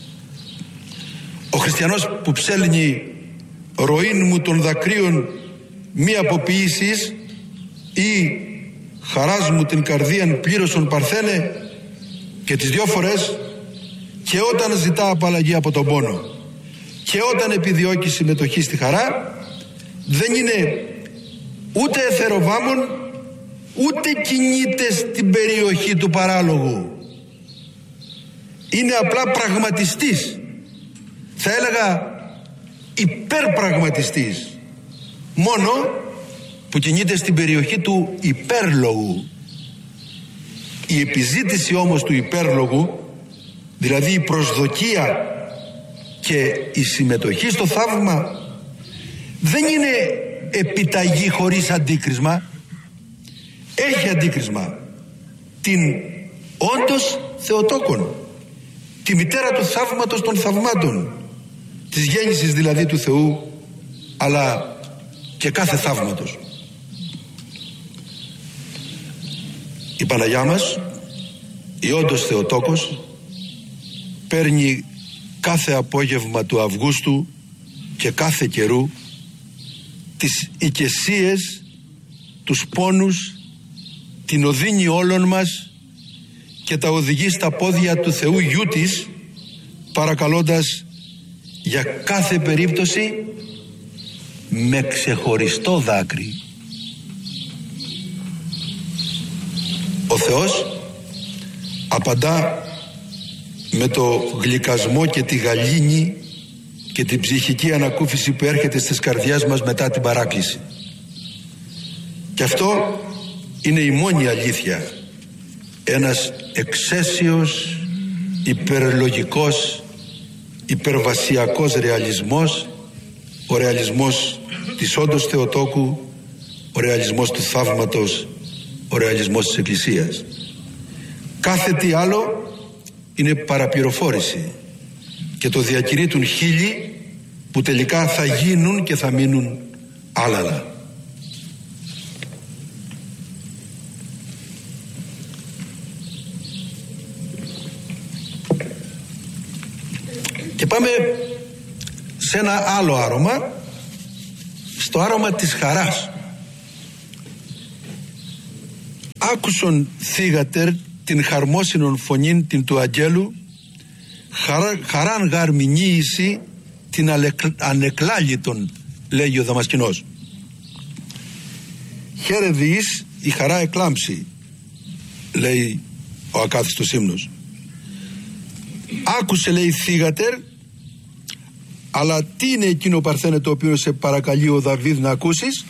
Ο χριστιανός που ψέλνει ροήν μου των δακρύων μη αποποιήσεις ή χαράς μου την καρδίαν πλήρωσον παρθένε, και τις δυο φορές, και όταν ζητά απαλλαγή από τον πόνο και όταν επιδιώκει συμμετοχή στη χαρά, δεν είναι ούτε εθεροβάμων ούτε κινείται στην περιοχή του παράλογου. Είναι απλά πραγματιστής, θα έλεγα υπερπραγματιστής, μόνο που κινείται στην περιοχή του υπέρλογου. Η επιζήτηση όμως του υπέρλογου, δηλαδή η προσδοκία και η συμμετοχή στο θαύμα, δεν είναι επιταγή χωρίς αντίκρισμα. Έχει αντίκρισμα την όντως Θεοτόκον, τη μητέρα του θαύματος των θαυμάτων, της γέννησης δηλαδή του Θεού, αλλά και κάθε θαύματος. Η Παναγιά μας, η όντως Θεοτόκος, παίρνει κάθε απόγευμα του Αυγούστου και κάθε καιρού τις οικεσίες, τους πόνους, την οδύνη όλων μας και τα οδηγεί στα πόδια του Θεού Γιού της, παρακαλώντας για κάθε περίπτωση με ξεχωριστό δάκρυ. Ο Θεός απαντά με το γλυκασμό και τη γαλήνη και την ψυχική ανακούφιση που έρχεται στις καρδιάς μας μετά την παράκληση. Και αυτό είναι η μόνη αλήθεια. Ένας εξαίσιος, υπερλογικός, υπερβασιακός ρεαλισμός, ο ρεαλισμός της όντως Θεοτόκου, ο ρεαλισμός του θαύματος, ο ρεαλισμός της Εκκλησίας. Κάθε τι άλλο είναι παραπληροφόρηση και το διακηρύττουν χίλιοι που τελικά θα γίνουν και θα μείνουν άλαλα. Και πάμε σε ένα άλλο άρωμα, στο άρωμα της χαράς. άκουσον θύγατερ την χαρμόσυνον φωνήν την του αγγέλου, χαράν γαρμηνίηση την ανεκλάλητον, λέγει ο Δαμασκηνός. Χαίρε διείς η χαρά εκλάμψη, λέει ο ακάθιστος ύμνος. Άκουσε, λέει, θύγατερ, αλλά τι είναι εκείνο, Παρθένε, το οποίο σε παρακαλεί ο Δαβίδ να ακούσεις?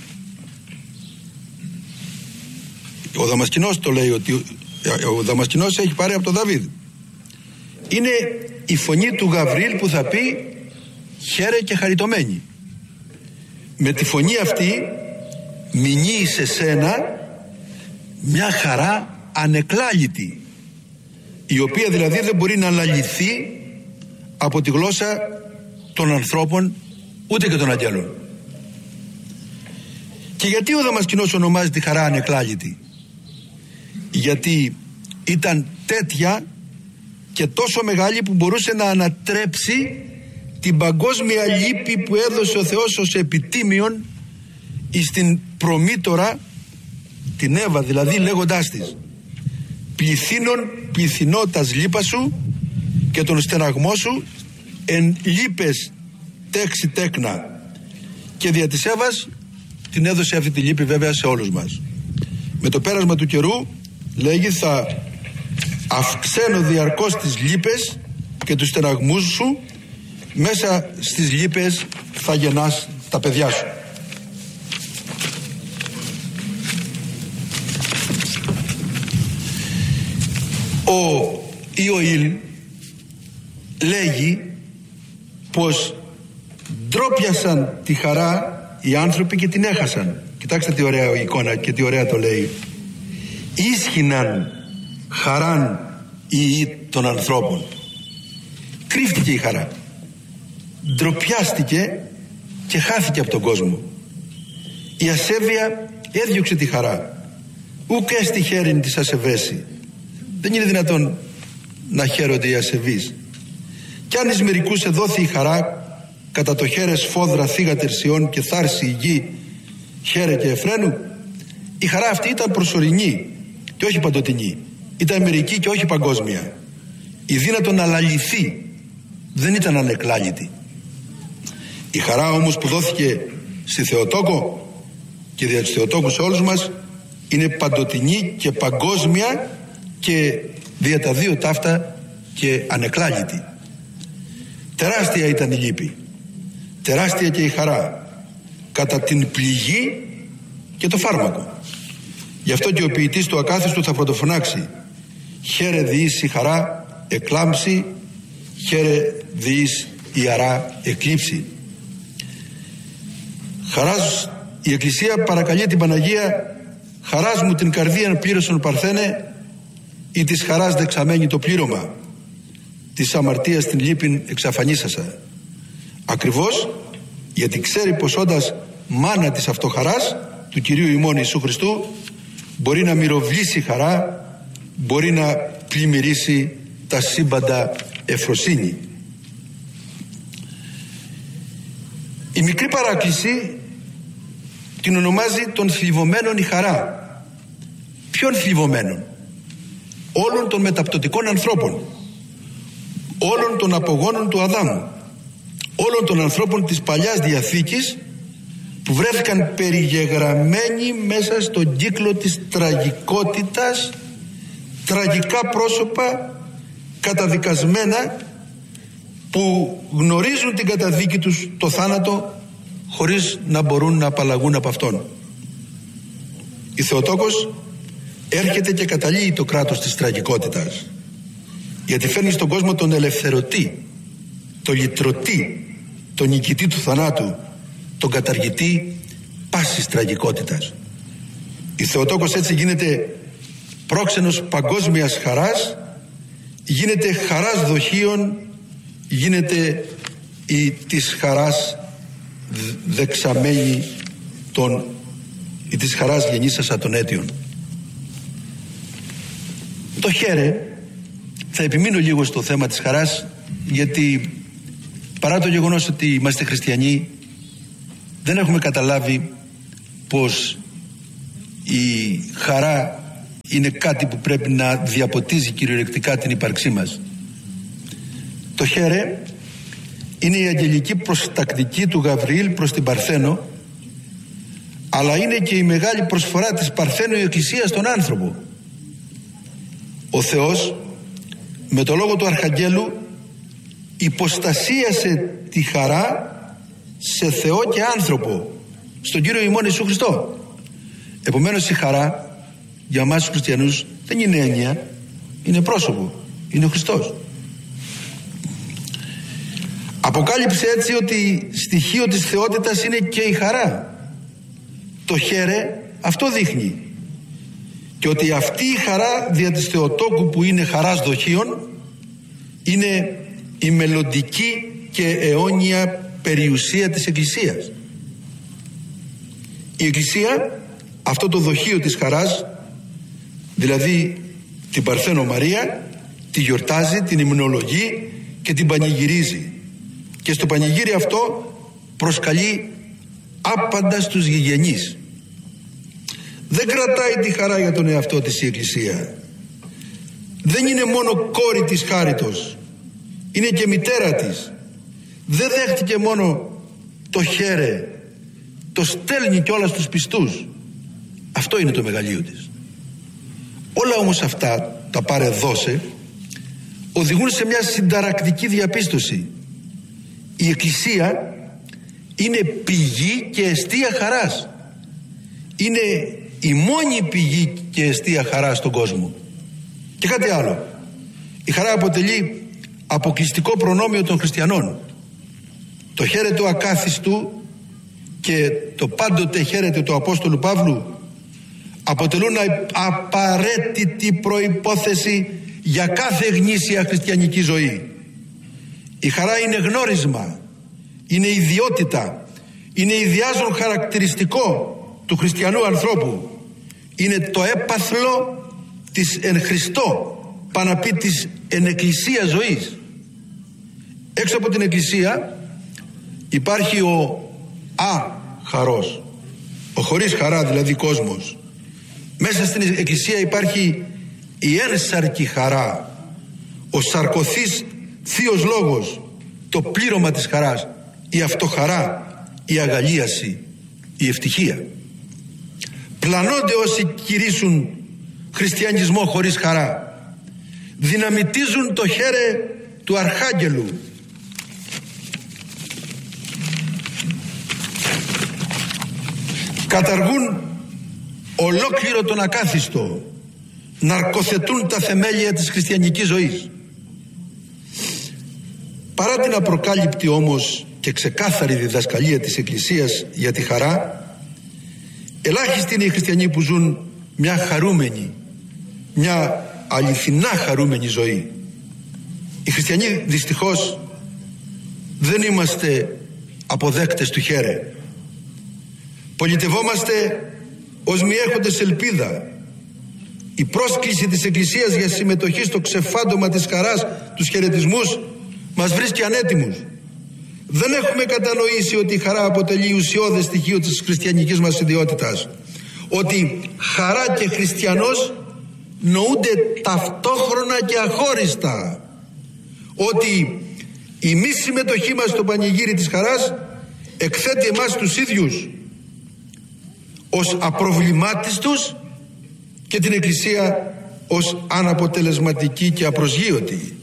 Ο Δαμασκηνός το λέει, ότι ο Δαμασκηνός έχει πάρει από τον Δαβίδ. Είναι η φωνή του Γαβριήλ που θα πει χαίρε και χαριτωμένη. Με τη φωνή αυτή μηνύει σε σένα μια χαρά ανεκλάλητη, η οποία δηλαδή δεν μπορεί να αναλυθεί από τη γλώσσα των ανθρώπων ούτε και των αγγέλων. Και γιατί ο Δαμασκηνός ονομάζει τη χαρά ανεκλάλητη? Γιατί ήταν τέτοια και τόσο μεγάλη που μπορούσε να ανατρέψει την παγκόσμια λύπη που έδωσε ο Θεός ως επιτίμιον στην προμήτωρα, την Εύα δηλαδή, λέγοντάς της πληθυνότας λύπα σου και τον στεναγμό σου εν λύπες τέξη τέκνα. Και δια της Εύας την έδωσε αυτή τη λύπη βέβαια σε όλους μας. Με το πέρασμα του καιρού, λέγει, θα αυξαίνω διαρκώς τις λύπες και τους στεναγμούς σου, μέσα στις λύπες θα γεννάς τα παιδιά σου. Ο Ιωήλ λέγει πως ντρόπιασαν τη χαρά οι άνθρωποι και την έχασαν. Κοιτάξτε τι ωραία εικόνα και τι ωραία το λέει. Ίσχυναν χαράν οι των ανθρώπων. Κρύφτηκε η χαρά, ντροπιάστηκε και χάθηκε από τον κόσμο. Η ασέβεια έδιωξε τη χαρά. Ουκ έστι χέριν της ασεβέση. Δεν είναι δυνατόν να χαίρονται οι ασεβείς. Κι αν εις μερικούς εδόθη η χαρά, κατά το χέρε σφόδρα θύγατερ Σιών και θάρση η γη χαίρε και εφραίνου, η χαρά αυτή ήταν προσωρινή και όχι παντοτινή. Ήταν μερική και όχι παγκόσμια. Η δύνατον να λαληθεί, δεν ήταν ανεκλάλητη. Η χαρά όμως που δόθηκε στη Θεοτόκο και δια του Θεοτόκου σε όλους μας είναι παντοτινή και παγκόσμια και δια τα δύο ταύτα και ανεκλάλητη. Τεράστια ήταν η λύπη, τεράστια και η χαρά κατά την πληγή και το φάρμακο. Γι' αυτό και ο ποιητής του ακάθιστου θα πρωτοφωνάξει χαίρε διείς η χαρά εκλάμψη, χαίρε διείς η αρά εκλείψη. Χαράς, η Εκκλησία παρακαλεί την Παναγία, χαράς μου την καρδίαν πλήρωσον Παρθένε, ή της χαράς δεξαμένη το πλήρωμα, της αμαρτίας την λύπην εξαφανίσασα. Ακριβώς γιατί ξέρει πως όντας μάνα της αυτοχαράς του Κυρίου ημών Ιησού Χριστού μπορεί να μυροβλήσει χαρά, μπορεί να πλημμυρίσει τα σύμπαντα ευφροσύνη. Η μικρή παράκληση την ονομάζει των θλιβωμένων η χαρά. Ποιον θλιβωμένων? Όλων των μεταπτωτικών ανθρώπων, όλων των απογόνων του Αδάμου, όλων των ανθρώπων της Παλιάς Διαθήκης που βρέθηκαν περιγεγραμμένοι μέσα στον κύκλο της τραγικότητας, τραγικά πρόσωπα καταδικασμένα που γνωρίζουν την καταδίκη τους, το θάνατο, χωρίς να μπορούν να απαλλαγούν από αυτόν. Η Θεοτόκος έρχεται και καταλύει το κράτος της τραγικότητας, γιατί φέρνει στον κόσμο τον ελευθερωτή, τον λυτρωτή, τον νικητή του θανάτου, τον καταργητή πάσης τραγικότητας. Η Θεοτόκος έτσι γίνεται πρόξενος παγκόσμιας χαράς, γίνεται χαράς δοχείων, γίνεται της χαράς δεξαμένη ή της χαράς γεννήσασα των αίτιων. Το χαίρε, θα επιμείνω λίγο στο θέμα της χαράς, γιατί παρά το γεγονός ότι είμαστε χριστιανοί, δεν έχουμε καταλάβει πως η χαρά είναι κάτι που πρέπει να διαποτίζει κυριολεκτικά την ύπαρξή μας. Το χαίρε είναι η αγγελική προστακτική του Γαβριήλ προς την Παρθένο, αλλά είναι και η μεγάλη προσφορά της Παρθένου η Εκκλησία στον άνθρωπο. Ο Θεός με το λόγο του Αρχαγγέλου υποστασίασε τη χαρά σε Θεό και άνθρωπο, στον Κύριο ημών Ιησού Χριστό. Επομένως η χαρά για εμάς τους χριστιανούς δεν είναι έννοια, είναι πρόσωπο, είναι ο Χριστός. Αποκάλυψε έτσι ότι στοιχείο της θεότητας είναι και η χαρά. Το χαίρε αυτό δείχνει, και ότι αυτή η χαρά δια της Θεοτόκου, που είναι χαράς δοχείων, είναι η μελλοντική και αιώνια περιουσία της Εκκλησίας. Η Εκκλησία αυτό το δοχείο της χαράς, δηλαδή την Παρθένο Μαρία, τη γιορτάζει, την υμνολογεί και την πανηγυρίζει, και στο πανηγύρι αυτό προσκαλεί άπαντα στους γηγενείς. Δεν κρατάει τη χαρά για τον εαυτό της η Εκκλησία. Δεν είναι μόνο κόρη της χάριτος, είναι και μητέρα της. Δεν δέχτηκε μόνο το χαίρε, το στέλνει κιόλας στους πιστούς. Αυτό είναι το μεγαλείο της. Όλα όμως αυτά, τα πάρε δώσε, οδηγούν σε μια συνταρακτική διαπίστωση. Η Εκκλησία είναι πηγή και εστία χαράς. Είναι η μόνη πηγή και εστία χαράς στον κόσμο. Και κάτι άλλο. Η χαρά αποτελεί αποκλειστικό προνόμιο των χριστιανών. Το χαίρε του ακάθιστου και το πάντοτε χαίρεται του Απόστολου Παύλου αποτελούν απαραίτητη προϋπόθεση για κάθε γνήσια χριστιανική ζωή. Η χαρά είναι γνώρισμα, είναι ιδιότητα, είναι ιδιάζον χαρακτηριστικό του χριστιανού ανθρώπου. Είναι το έπαθλο της εν Χριστώ, πάνω απ' της εν εκκλησία ζωής. Έξω από την Εκκλησία υπάρχει ο αχαρός, ο χωρίς χαρά δηλαδή κόσμος. Μέσα στην Εκκλησία υπάρχει η ένσαρκη χαρά, ο σαρκωθής θείος λόγος, το πλήρωμα της χαράς, η αυτοχαρά, η αγαλίαση, η ευτυχία. Πλανώνται όσοι κηρύσσουν χριστιανισμό χωρίς χαρά. Δυναμητίζουν το χαίρε του Αρχάγγελου. Καταργούν ολόκληρο τον ακάθιστο. Ναρκοθετούν τα θεμέλια της χριστιανικής ζωής. Παρά την απροκάλυπτη όμως και ξεκάθαρη διδασκαλία της Εκκλησίας για τη χαρά, ελάχιστοι είναι οι χριστιανοί που ζουν μια χαρούμενη, μια αληθινά χαρούμενη ζωή. Οι χριστιανοί δυστυχώς δεν είμαστε αποδέκτες του χαίρε. Πολιτευόμαστε ως μη έχοντες ελπίδα. Η πρόσκληση της Εκκλησίας για συμμετοχή στο ξεφάντωμα της χαράς, τους χαιρετισμούς, μας βρίσκει ανέτοιμους. Δεν έχουμε κατανοήσει ότι η χαρά αποτελεί ουσιώδες στοιχείο της χριστιανικής μας ιδιότητας. Ότι χαρά και χριστιανός νοούνται ταυτόχρονα και αχώριστα. Ότι η μη συμμετοχή μας στο πανηγύρι της χαράς εκθέτει εμάς τους ίδιους ως απροβλημάτιστους και την Εκκλησία ως αναποτελεσματική και απροσγείωτη.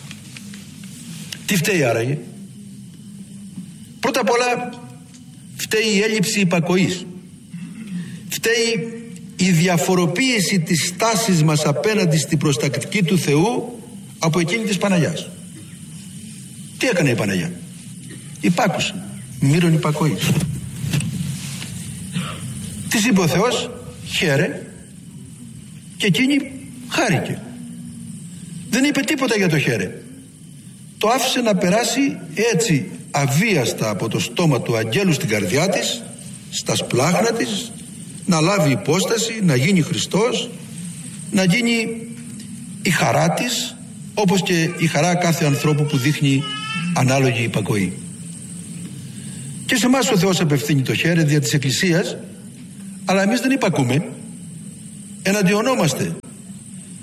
Τι φταίει άραγε? Πρώτα απ' όλα φταίει η έλλειψη υπακοής. Φταίει η διαφοροποίηση της στάσης μας απέναντι στην προστακτική του Θεού από εκείνη της Παναγιάς. Τι έκανε η Παναγιά? Υπάκουσε, μύρον υπακοής. Της είπε ο Θεός χαίρε και εκείνη χάρηκε. Δεν είπε τίποτα για το χαίρε. Το άφησε να περάσει έτσι αβίαστα από το στόμα του αγγέλου στην καρδιά της, στα σπλάχνα της, να λάβει υπόσταση, να γίνει Χριστός, να γίνει η χαρά της, όπως και η χαρά κάθε ανθρώπου που δείχνει ανάλογη υπακοή. Και σε εμάς ο Θεός απευθύνει το χαίρε δια της Εκκλησίας, αλλά εμείς δεν υπακούμε, εναντιονόμαστε.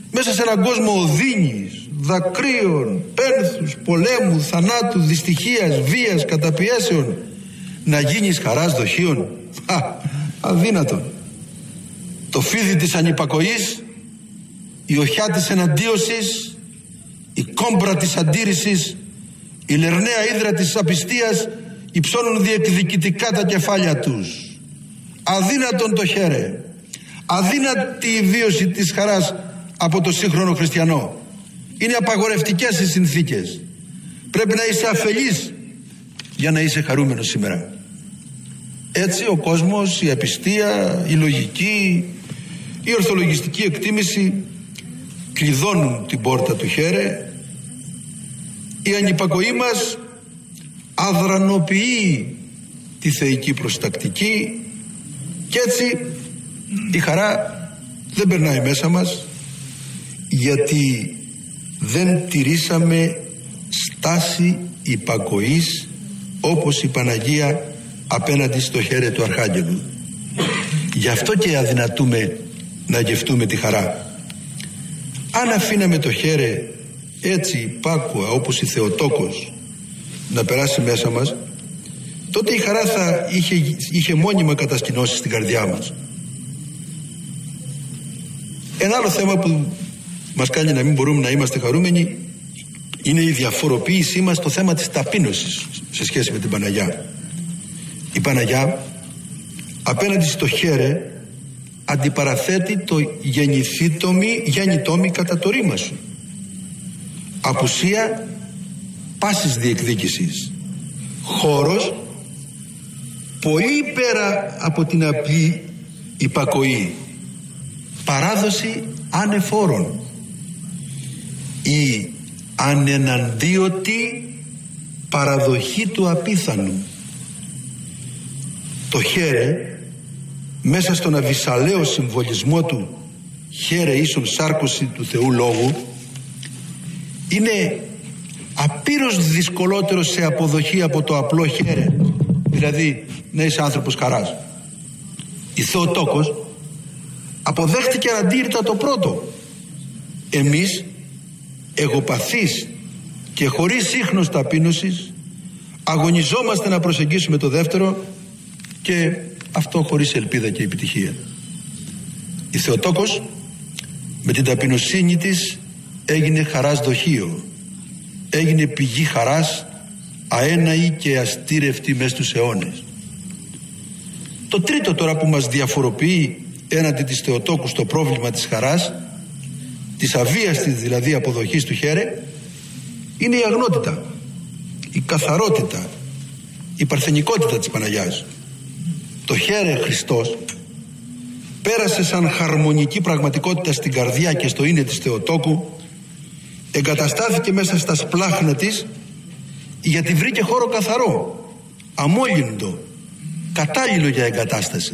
μέσα σε έναν κόσμο οδύνης, δακρύων, πένθους, πολέμου, θανάτου, δυστυχίας, βίας, καταπιέσεων, να γίνεις χαράς δοχείων? Αδύνατον. Το φίδι της ανυπακοής, η οχιά της εναντίωσης, η κόμπρα της αντίρρησης, η λερναία ύδρα της απιστίας υψώνουν διεκδικητικά τα κεφάλια τους. Αδύνατον το χαίρε. Αδύνατη η βίωση της χαράς από το σύγχρονο χριστιανό. Είναι απαγορευτικές οι συνθήκες. Πρέπει να είσαι αφελής για να είσαι χαρούμενος σήμερα. Έτσι ο κόσμος, η απιστία, η λογική, η ορθολογιστική εκτίμηση κλειδώνουν την πόρτα του χαίρε. Η ανυπακοή μας αδρανοποιεί τη θεϊκή προστακτική και έτσι η χαρά δεν περνάει μέσα μας, γιατί δεν τηρήσαμε στάση υπακοής όπως η Παναγία απέναντι στο χέρι του Αρχάγγελου. Γι' αυτό και αδυνατούμε να γευτούμε τη χαρά. Αν αφήναμε το χέρι έτσι υπάκουα όπως η Θεοτόκος να περάσει μέσα μας, τότε η χαρά θα είχε μόνιμα κατασκηνώσει στην καρδιά μας. Ένα άλλο θέμα που μας κάνει να μην μπορούμε να είμαστε χαρούμενοι είναι η διαφοροποίησή μας στο θέμα της ταπείνωσης σε σχέση με την Παναγιά. Η Παναγιά απέναντι στο χαίρε αντιπαραθέτει το γεννητόμι κατά το ρήμα σου. Απουσία πάσης διεκδίκησης. Χώρος πολύ πέρα από την απλή υπακοή. Παράδοση ανεφόρων. Η ανεναντίωτη παραδοχή του απίθανου. Το χαίρε μέσα στον αβυσαλαίο συμβολισμό του χαίρε ίσον σάρκωση του Θεού Λόγου είναι απείρως δυσκολότερο σε αποδοχή από το απλό χαίρε, δηλαδή να είσαι άνθρωπος χαράς. Η Θεοτόκος αποδέχτηκε αντίρρητα το πρώτο. Εμείς εγωπαθείς και χωρίς ίχνος ταπείνωσης αγωνιζόμαστε να προσεγγίσουμε το δεύτερο, και αυτό χωρίς ελπίδα και επιτυχία. Η Θεοτόκος με την ταπεινοσύνη της έγινε χαράς δοχείο, έγινε πηγή χαράς αέναη και αστήρευτη μες στους αιώνες. Το τρίτο τώρα που μας διαφοροποιεί έναντι της Θεοτόκου στο πρόβλημα της χαράς, της αβίαστης δηλαδή αποδοχής του χαίρε, είναι η αγνότητα, η καθαρότητα, η παρθενικότητα της Παναγιάς. Το χαίρε Χριστός πέρασε σαν χαρμονική πραγματικότητα στην καρδιά και στο είναι της Θεοτόκου, εγκαταστάθηκε μέσα στα σπλάχνα της, γιατί βρήκε χώρο καθαρό, αμόλυντο, κατάλληλο για εγκατάσταση.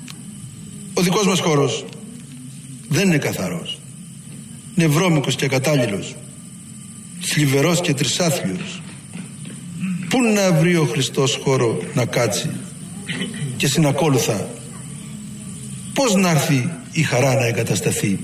Ο δικός μας χώρος δεν είναι καθαρός, είναι βρώμικος και ακατάλληλος, θλιβερός και τρισάθλιος. Πού να βρει ο Χριστός χώρο να κάτσει, και συνακόλουθα πώς να έρθει η χαρά να εγκατασταθεί?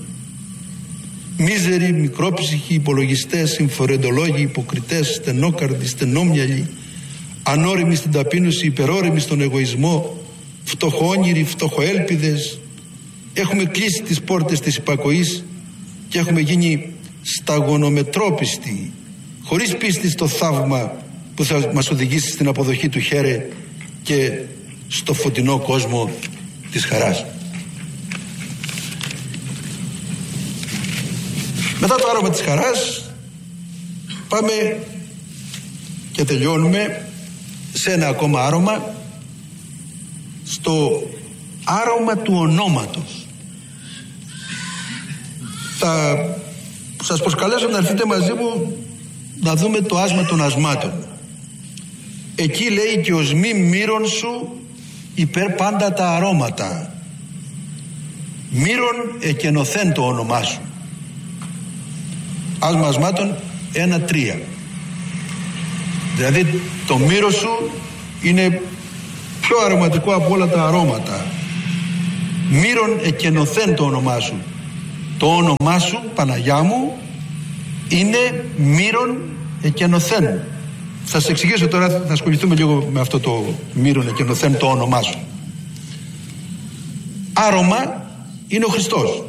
Μίζεροι, μικρόψυχοι, υπολογιστές, συμφορεντολόγοι, υποκριτές, στενόκαρδοι, στενόμυαλοι, ανώριμοι στην ταπείνωση, υπερώριμοι στον εγωισμό, φτωχόόνηροι, φτωχοέλπιδες, έχουμε κλείσει τις πόρτες της υπακοής και έχουμε γίνει σταγονομετρόπιστοι, χωρίς πίστη στο θαύμα που θα μας οδηγήσει στην αποδοχή του χαίρε και στο φωτεινό κόσμο της χαράς. Μετά το άρωμα της χαράς πάμε και τελειώνουμε σε ένα ακόμα άρωμα, στο άρωμα του ονόματος. Θα σας προσκαλέσω να έρθετε μαζί μου να δούμε το άσμα των ασμάτων. Εκεί λέει και ως μη μύρον σου υπέρ πάντα τα αρώματα. Μύρον εκενωθέν το όνομά σου. Άσμα ασμάτων 1-3. Δηλαδή το μύρο σου είναι πιο αρωματικό από όλα τα αρώματα. Μύρον εκενωθέν το όνομά σου. Το όνομά σου, Παναγιά μου, είναι μύρον εκενωθέν. Θα σας εξηγήσω τώρα, θα ασχοληθούμε λίγο με αυτό το μύρον εκενωθέν, το όνομά σου. Άρωμα είναι ο Χριστός.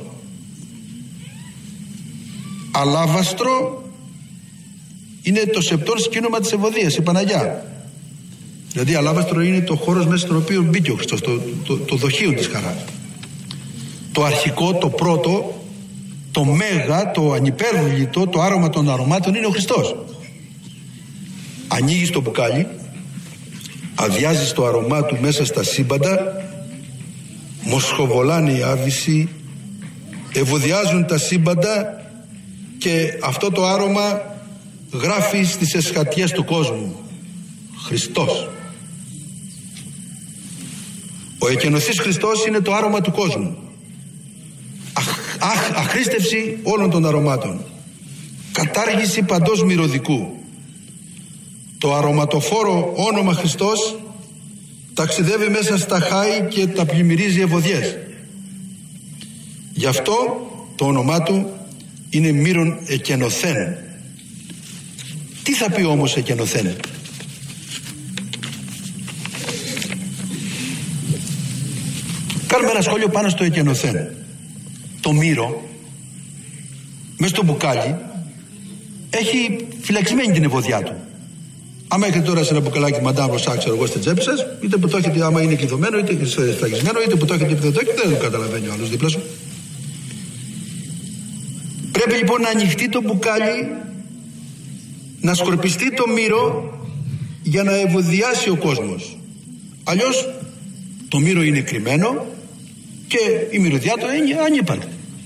Αλάβαστρο είναι το σεπτόν σκήνομα της ευωδίας, η Παναγιά. Δηλαδή αλάβαστρο είναι το χώρος μέσα στον οποίο μπήκε ο Χριστός, το δοχείο της χαράς. Το αρχικό, το πρώτο, το μέγα, το ανυπέρβλητο, το άρωμα των αρωμάτων είναι ο Χριστός. Ανοίγεις το μπουκάλι, αδειάζεις το αρωμά του μέσα στα σύμπαντα, μοσχοβολάνε οι άβυσσοι, ευωδιάζουν τα σύμπαντα και αυτό το άρωμα γράφει στις εσχατιές του κόσμου Χριστός. Ο εκενωθής Χριστός είναι το άρωμα του κόσμου, αχρίστευση όλων των αρωμάτων, κατάργηση παντός μυρωδικού. Το αρωματοφόρο όνομα Χριστός ταξιδεύει μέσα στα χάη και τα πλημμυρίζει ευωδιές. Γι' αυτό το όνομά του είναι μύρον εκενωθέν. Τι θα πει όμως εκενωθέν? Κάνουμε ένα σχόλιο πάνω στο εκενωθέν. Το μύρο μέσα στο μπουκάλι έχει φυλαξμένη την ευωδιά του. Άμα έχετε τώρα σε ένα μπουκαλάκι μαντάμ ροσά, ξέρω εγώ, στην τσέπη σας, είτε που το έχετε, άμα είναι κλειδωμένο, είτε σφραγισμένο, είτε που το έχετε, είτε δεν το έχετε, δεν το καταλαβαίνει ο άλλος δίπλα σου. Πρέπει λοιπόν να ανοιχτεί το μπουκάλι, να σκορπιστεί το μύρο για να ευωδιάσει ο κόσμος. Αλλιώς το μύρο είναι κρυμμένο και η μυρωδιά του είναι ανύπαρκτη.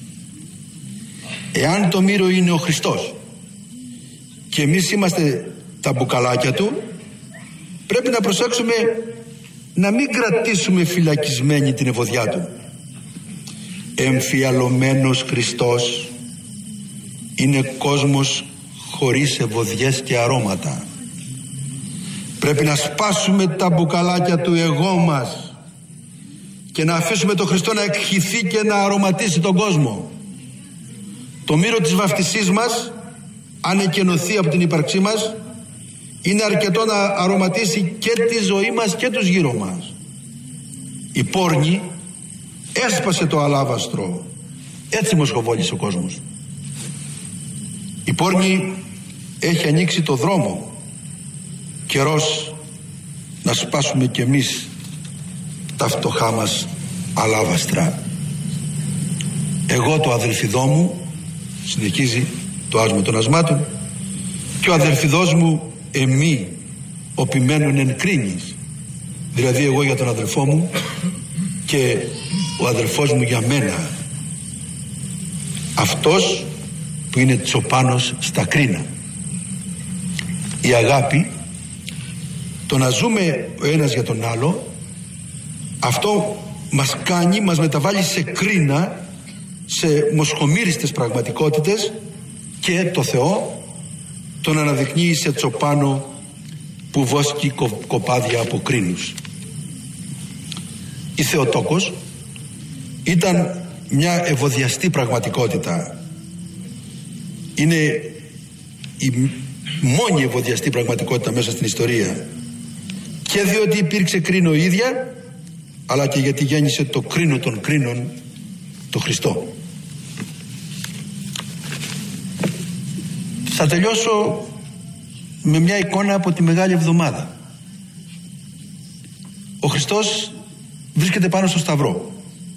Εάν το μύρο είναι ο Χριστός και εμείς είμαστε τα μπουκαλάκια του, πρέπει να προσέξουμε να μην κρατήσουμε φυλακισμένη την ευωδιά του. Εμφιαλωμένος Χριστός είναι κόσμος χωρίς ευωδιές και αρώματα. Πρέπει να σπάσουμε τα μπουκαλάκια του εγώ μας και να αφήσουμε τον Χριστό να εκχυθεί και να αρωματίσει τον κόσμο. Το μύρο της βαφτισής μας, αν εκενωθεί από την ύπαρξή μας, είναι αρκετό να αρωματίσει και τη ζωή μας και τους γύρω μας. Η πόρνη έσπασε το αλάβαστρο, έτσι μοσχοβόλησε ο κόσμος. Η πόρνη έχει ανοίξει το δρόμο. Καιρός να σπάσουμε κι εμείς τα φτωχά μας αλάβαστρα. Εγώ το αδελφιδό μου, συνεχίζει το άσμα των ασμάτων, και ο αδελφιδός μου εμεί οπημένουν εν κρίνης. Δηλαδή εγώ για τον αδελφό μου και ο αδελφός μου για μένα. Αυτός που είναι τσοπάνος στα κρίνα. Η αγάπη, το να ζούμε ο ένας για τον άλλο, αυτό μας κάνει, μας μεταβάλλει σε κρίνα, σε μοσχομύριστες πραγματικότητες, και το Θεό τον αναδεικνύει σε τσοπάνο που βόσκει κοπάδια από κρίνους. Η Θεοτόκος ήταν μια ευωδιαστή πραγματικότητα. Είναι η μόνη ευωδιαστή πραγματικότητα μέσα στην ιστορία, και διότι υπήρξε κρίνο ίδια, αλλά και γιατί γέννησε το κρίνο των κρίνων, το Χριστό. Θα τελειώσω με μια εικόνα από τη Μεγάλη Εβδομάδα. Ο Χριστός βρίσκεται πάνω στο Σταυρό.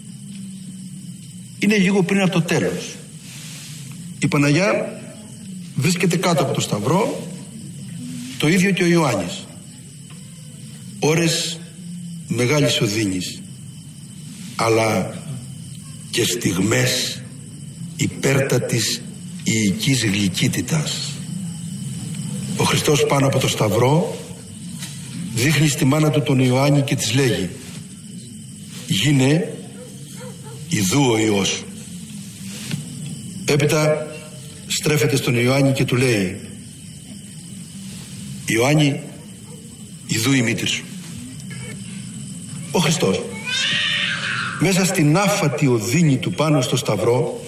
Είναι λίγο πριν από το τέλος. Η Παναγιά βρίσκεται κάτω από το Σταυρό, το ίδιο και ο Ιωάννης. Ώρες μεγάλης οδύνης, αλλά και στιγμές υπέρτατης ιικής γλυκύτητας. Ο Χριστός πάνω από το Σταυρό δείχνει στη μάνα του τον Ιωάννη και της λέγει: «Γίνε ιδού ο Υιός σου». Έπειτα στρέφεται στον Ιωάννη και του λέει: «Ιωάννη, ιδού η μήτρη σου». Ο Χριστός μέσα στην άφατη οδύνη του πάνω στο Σταυρό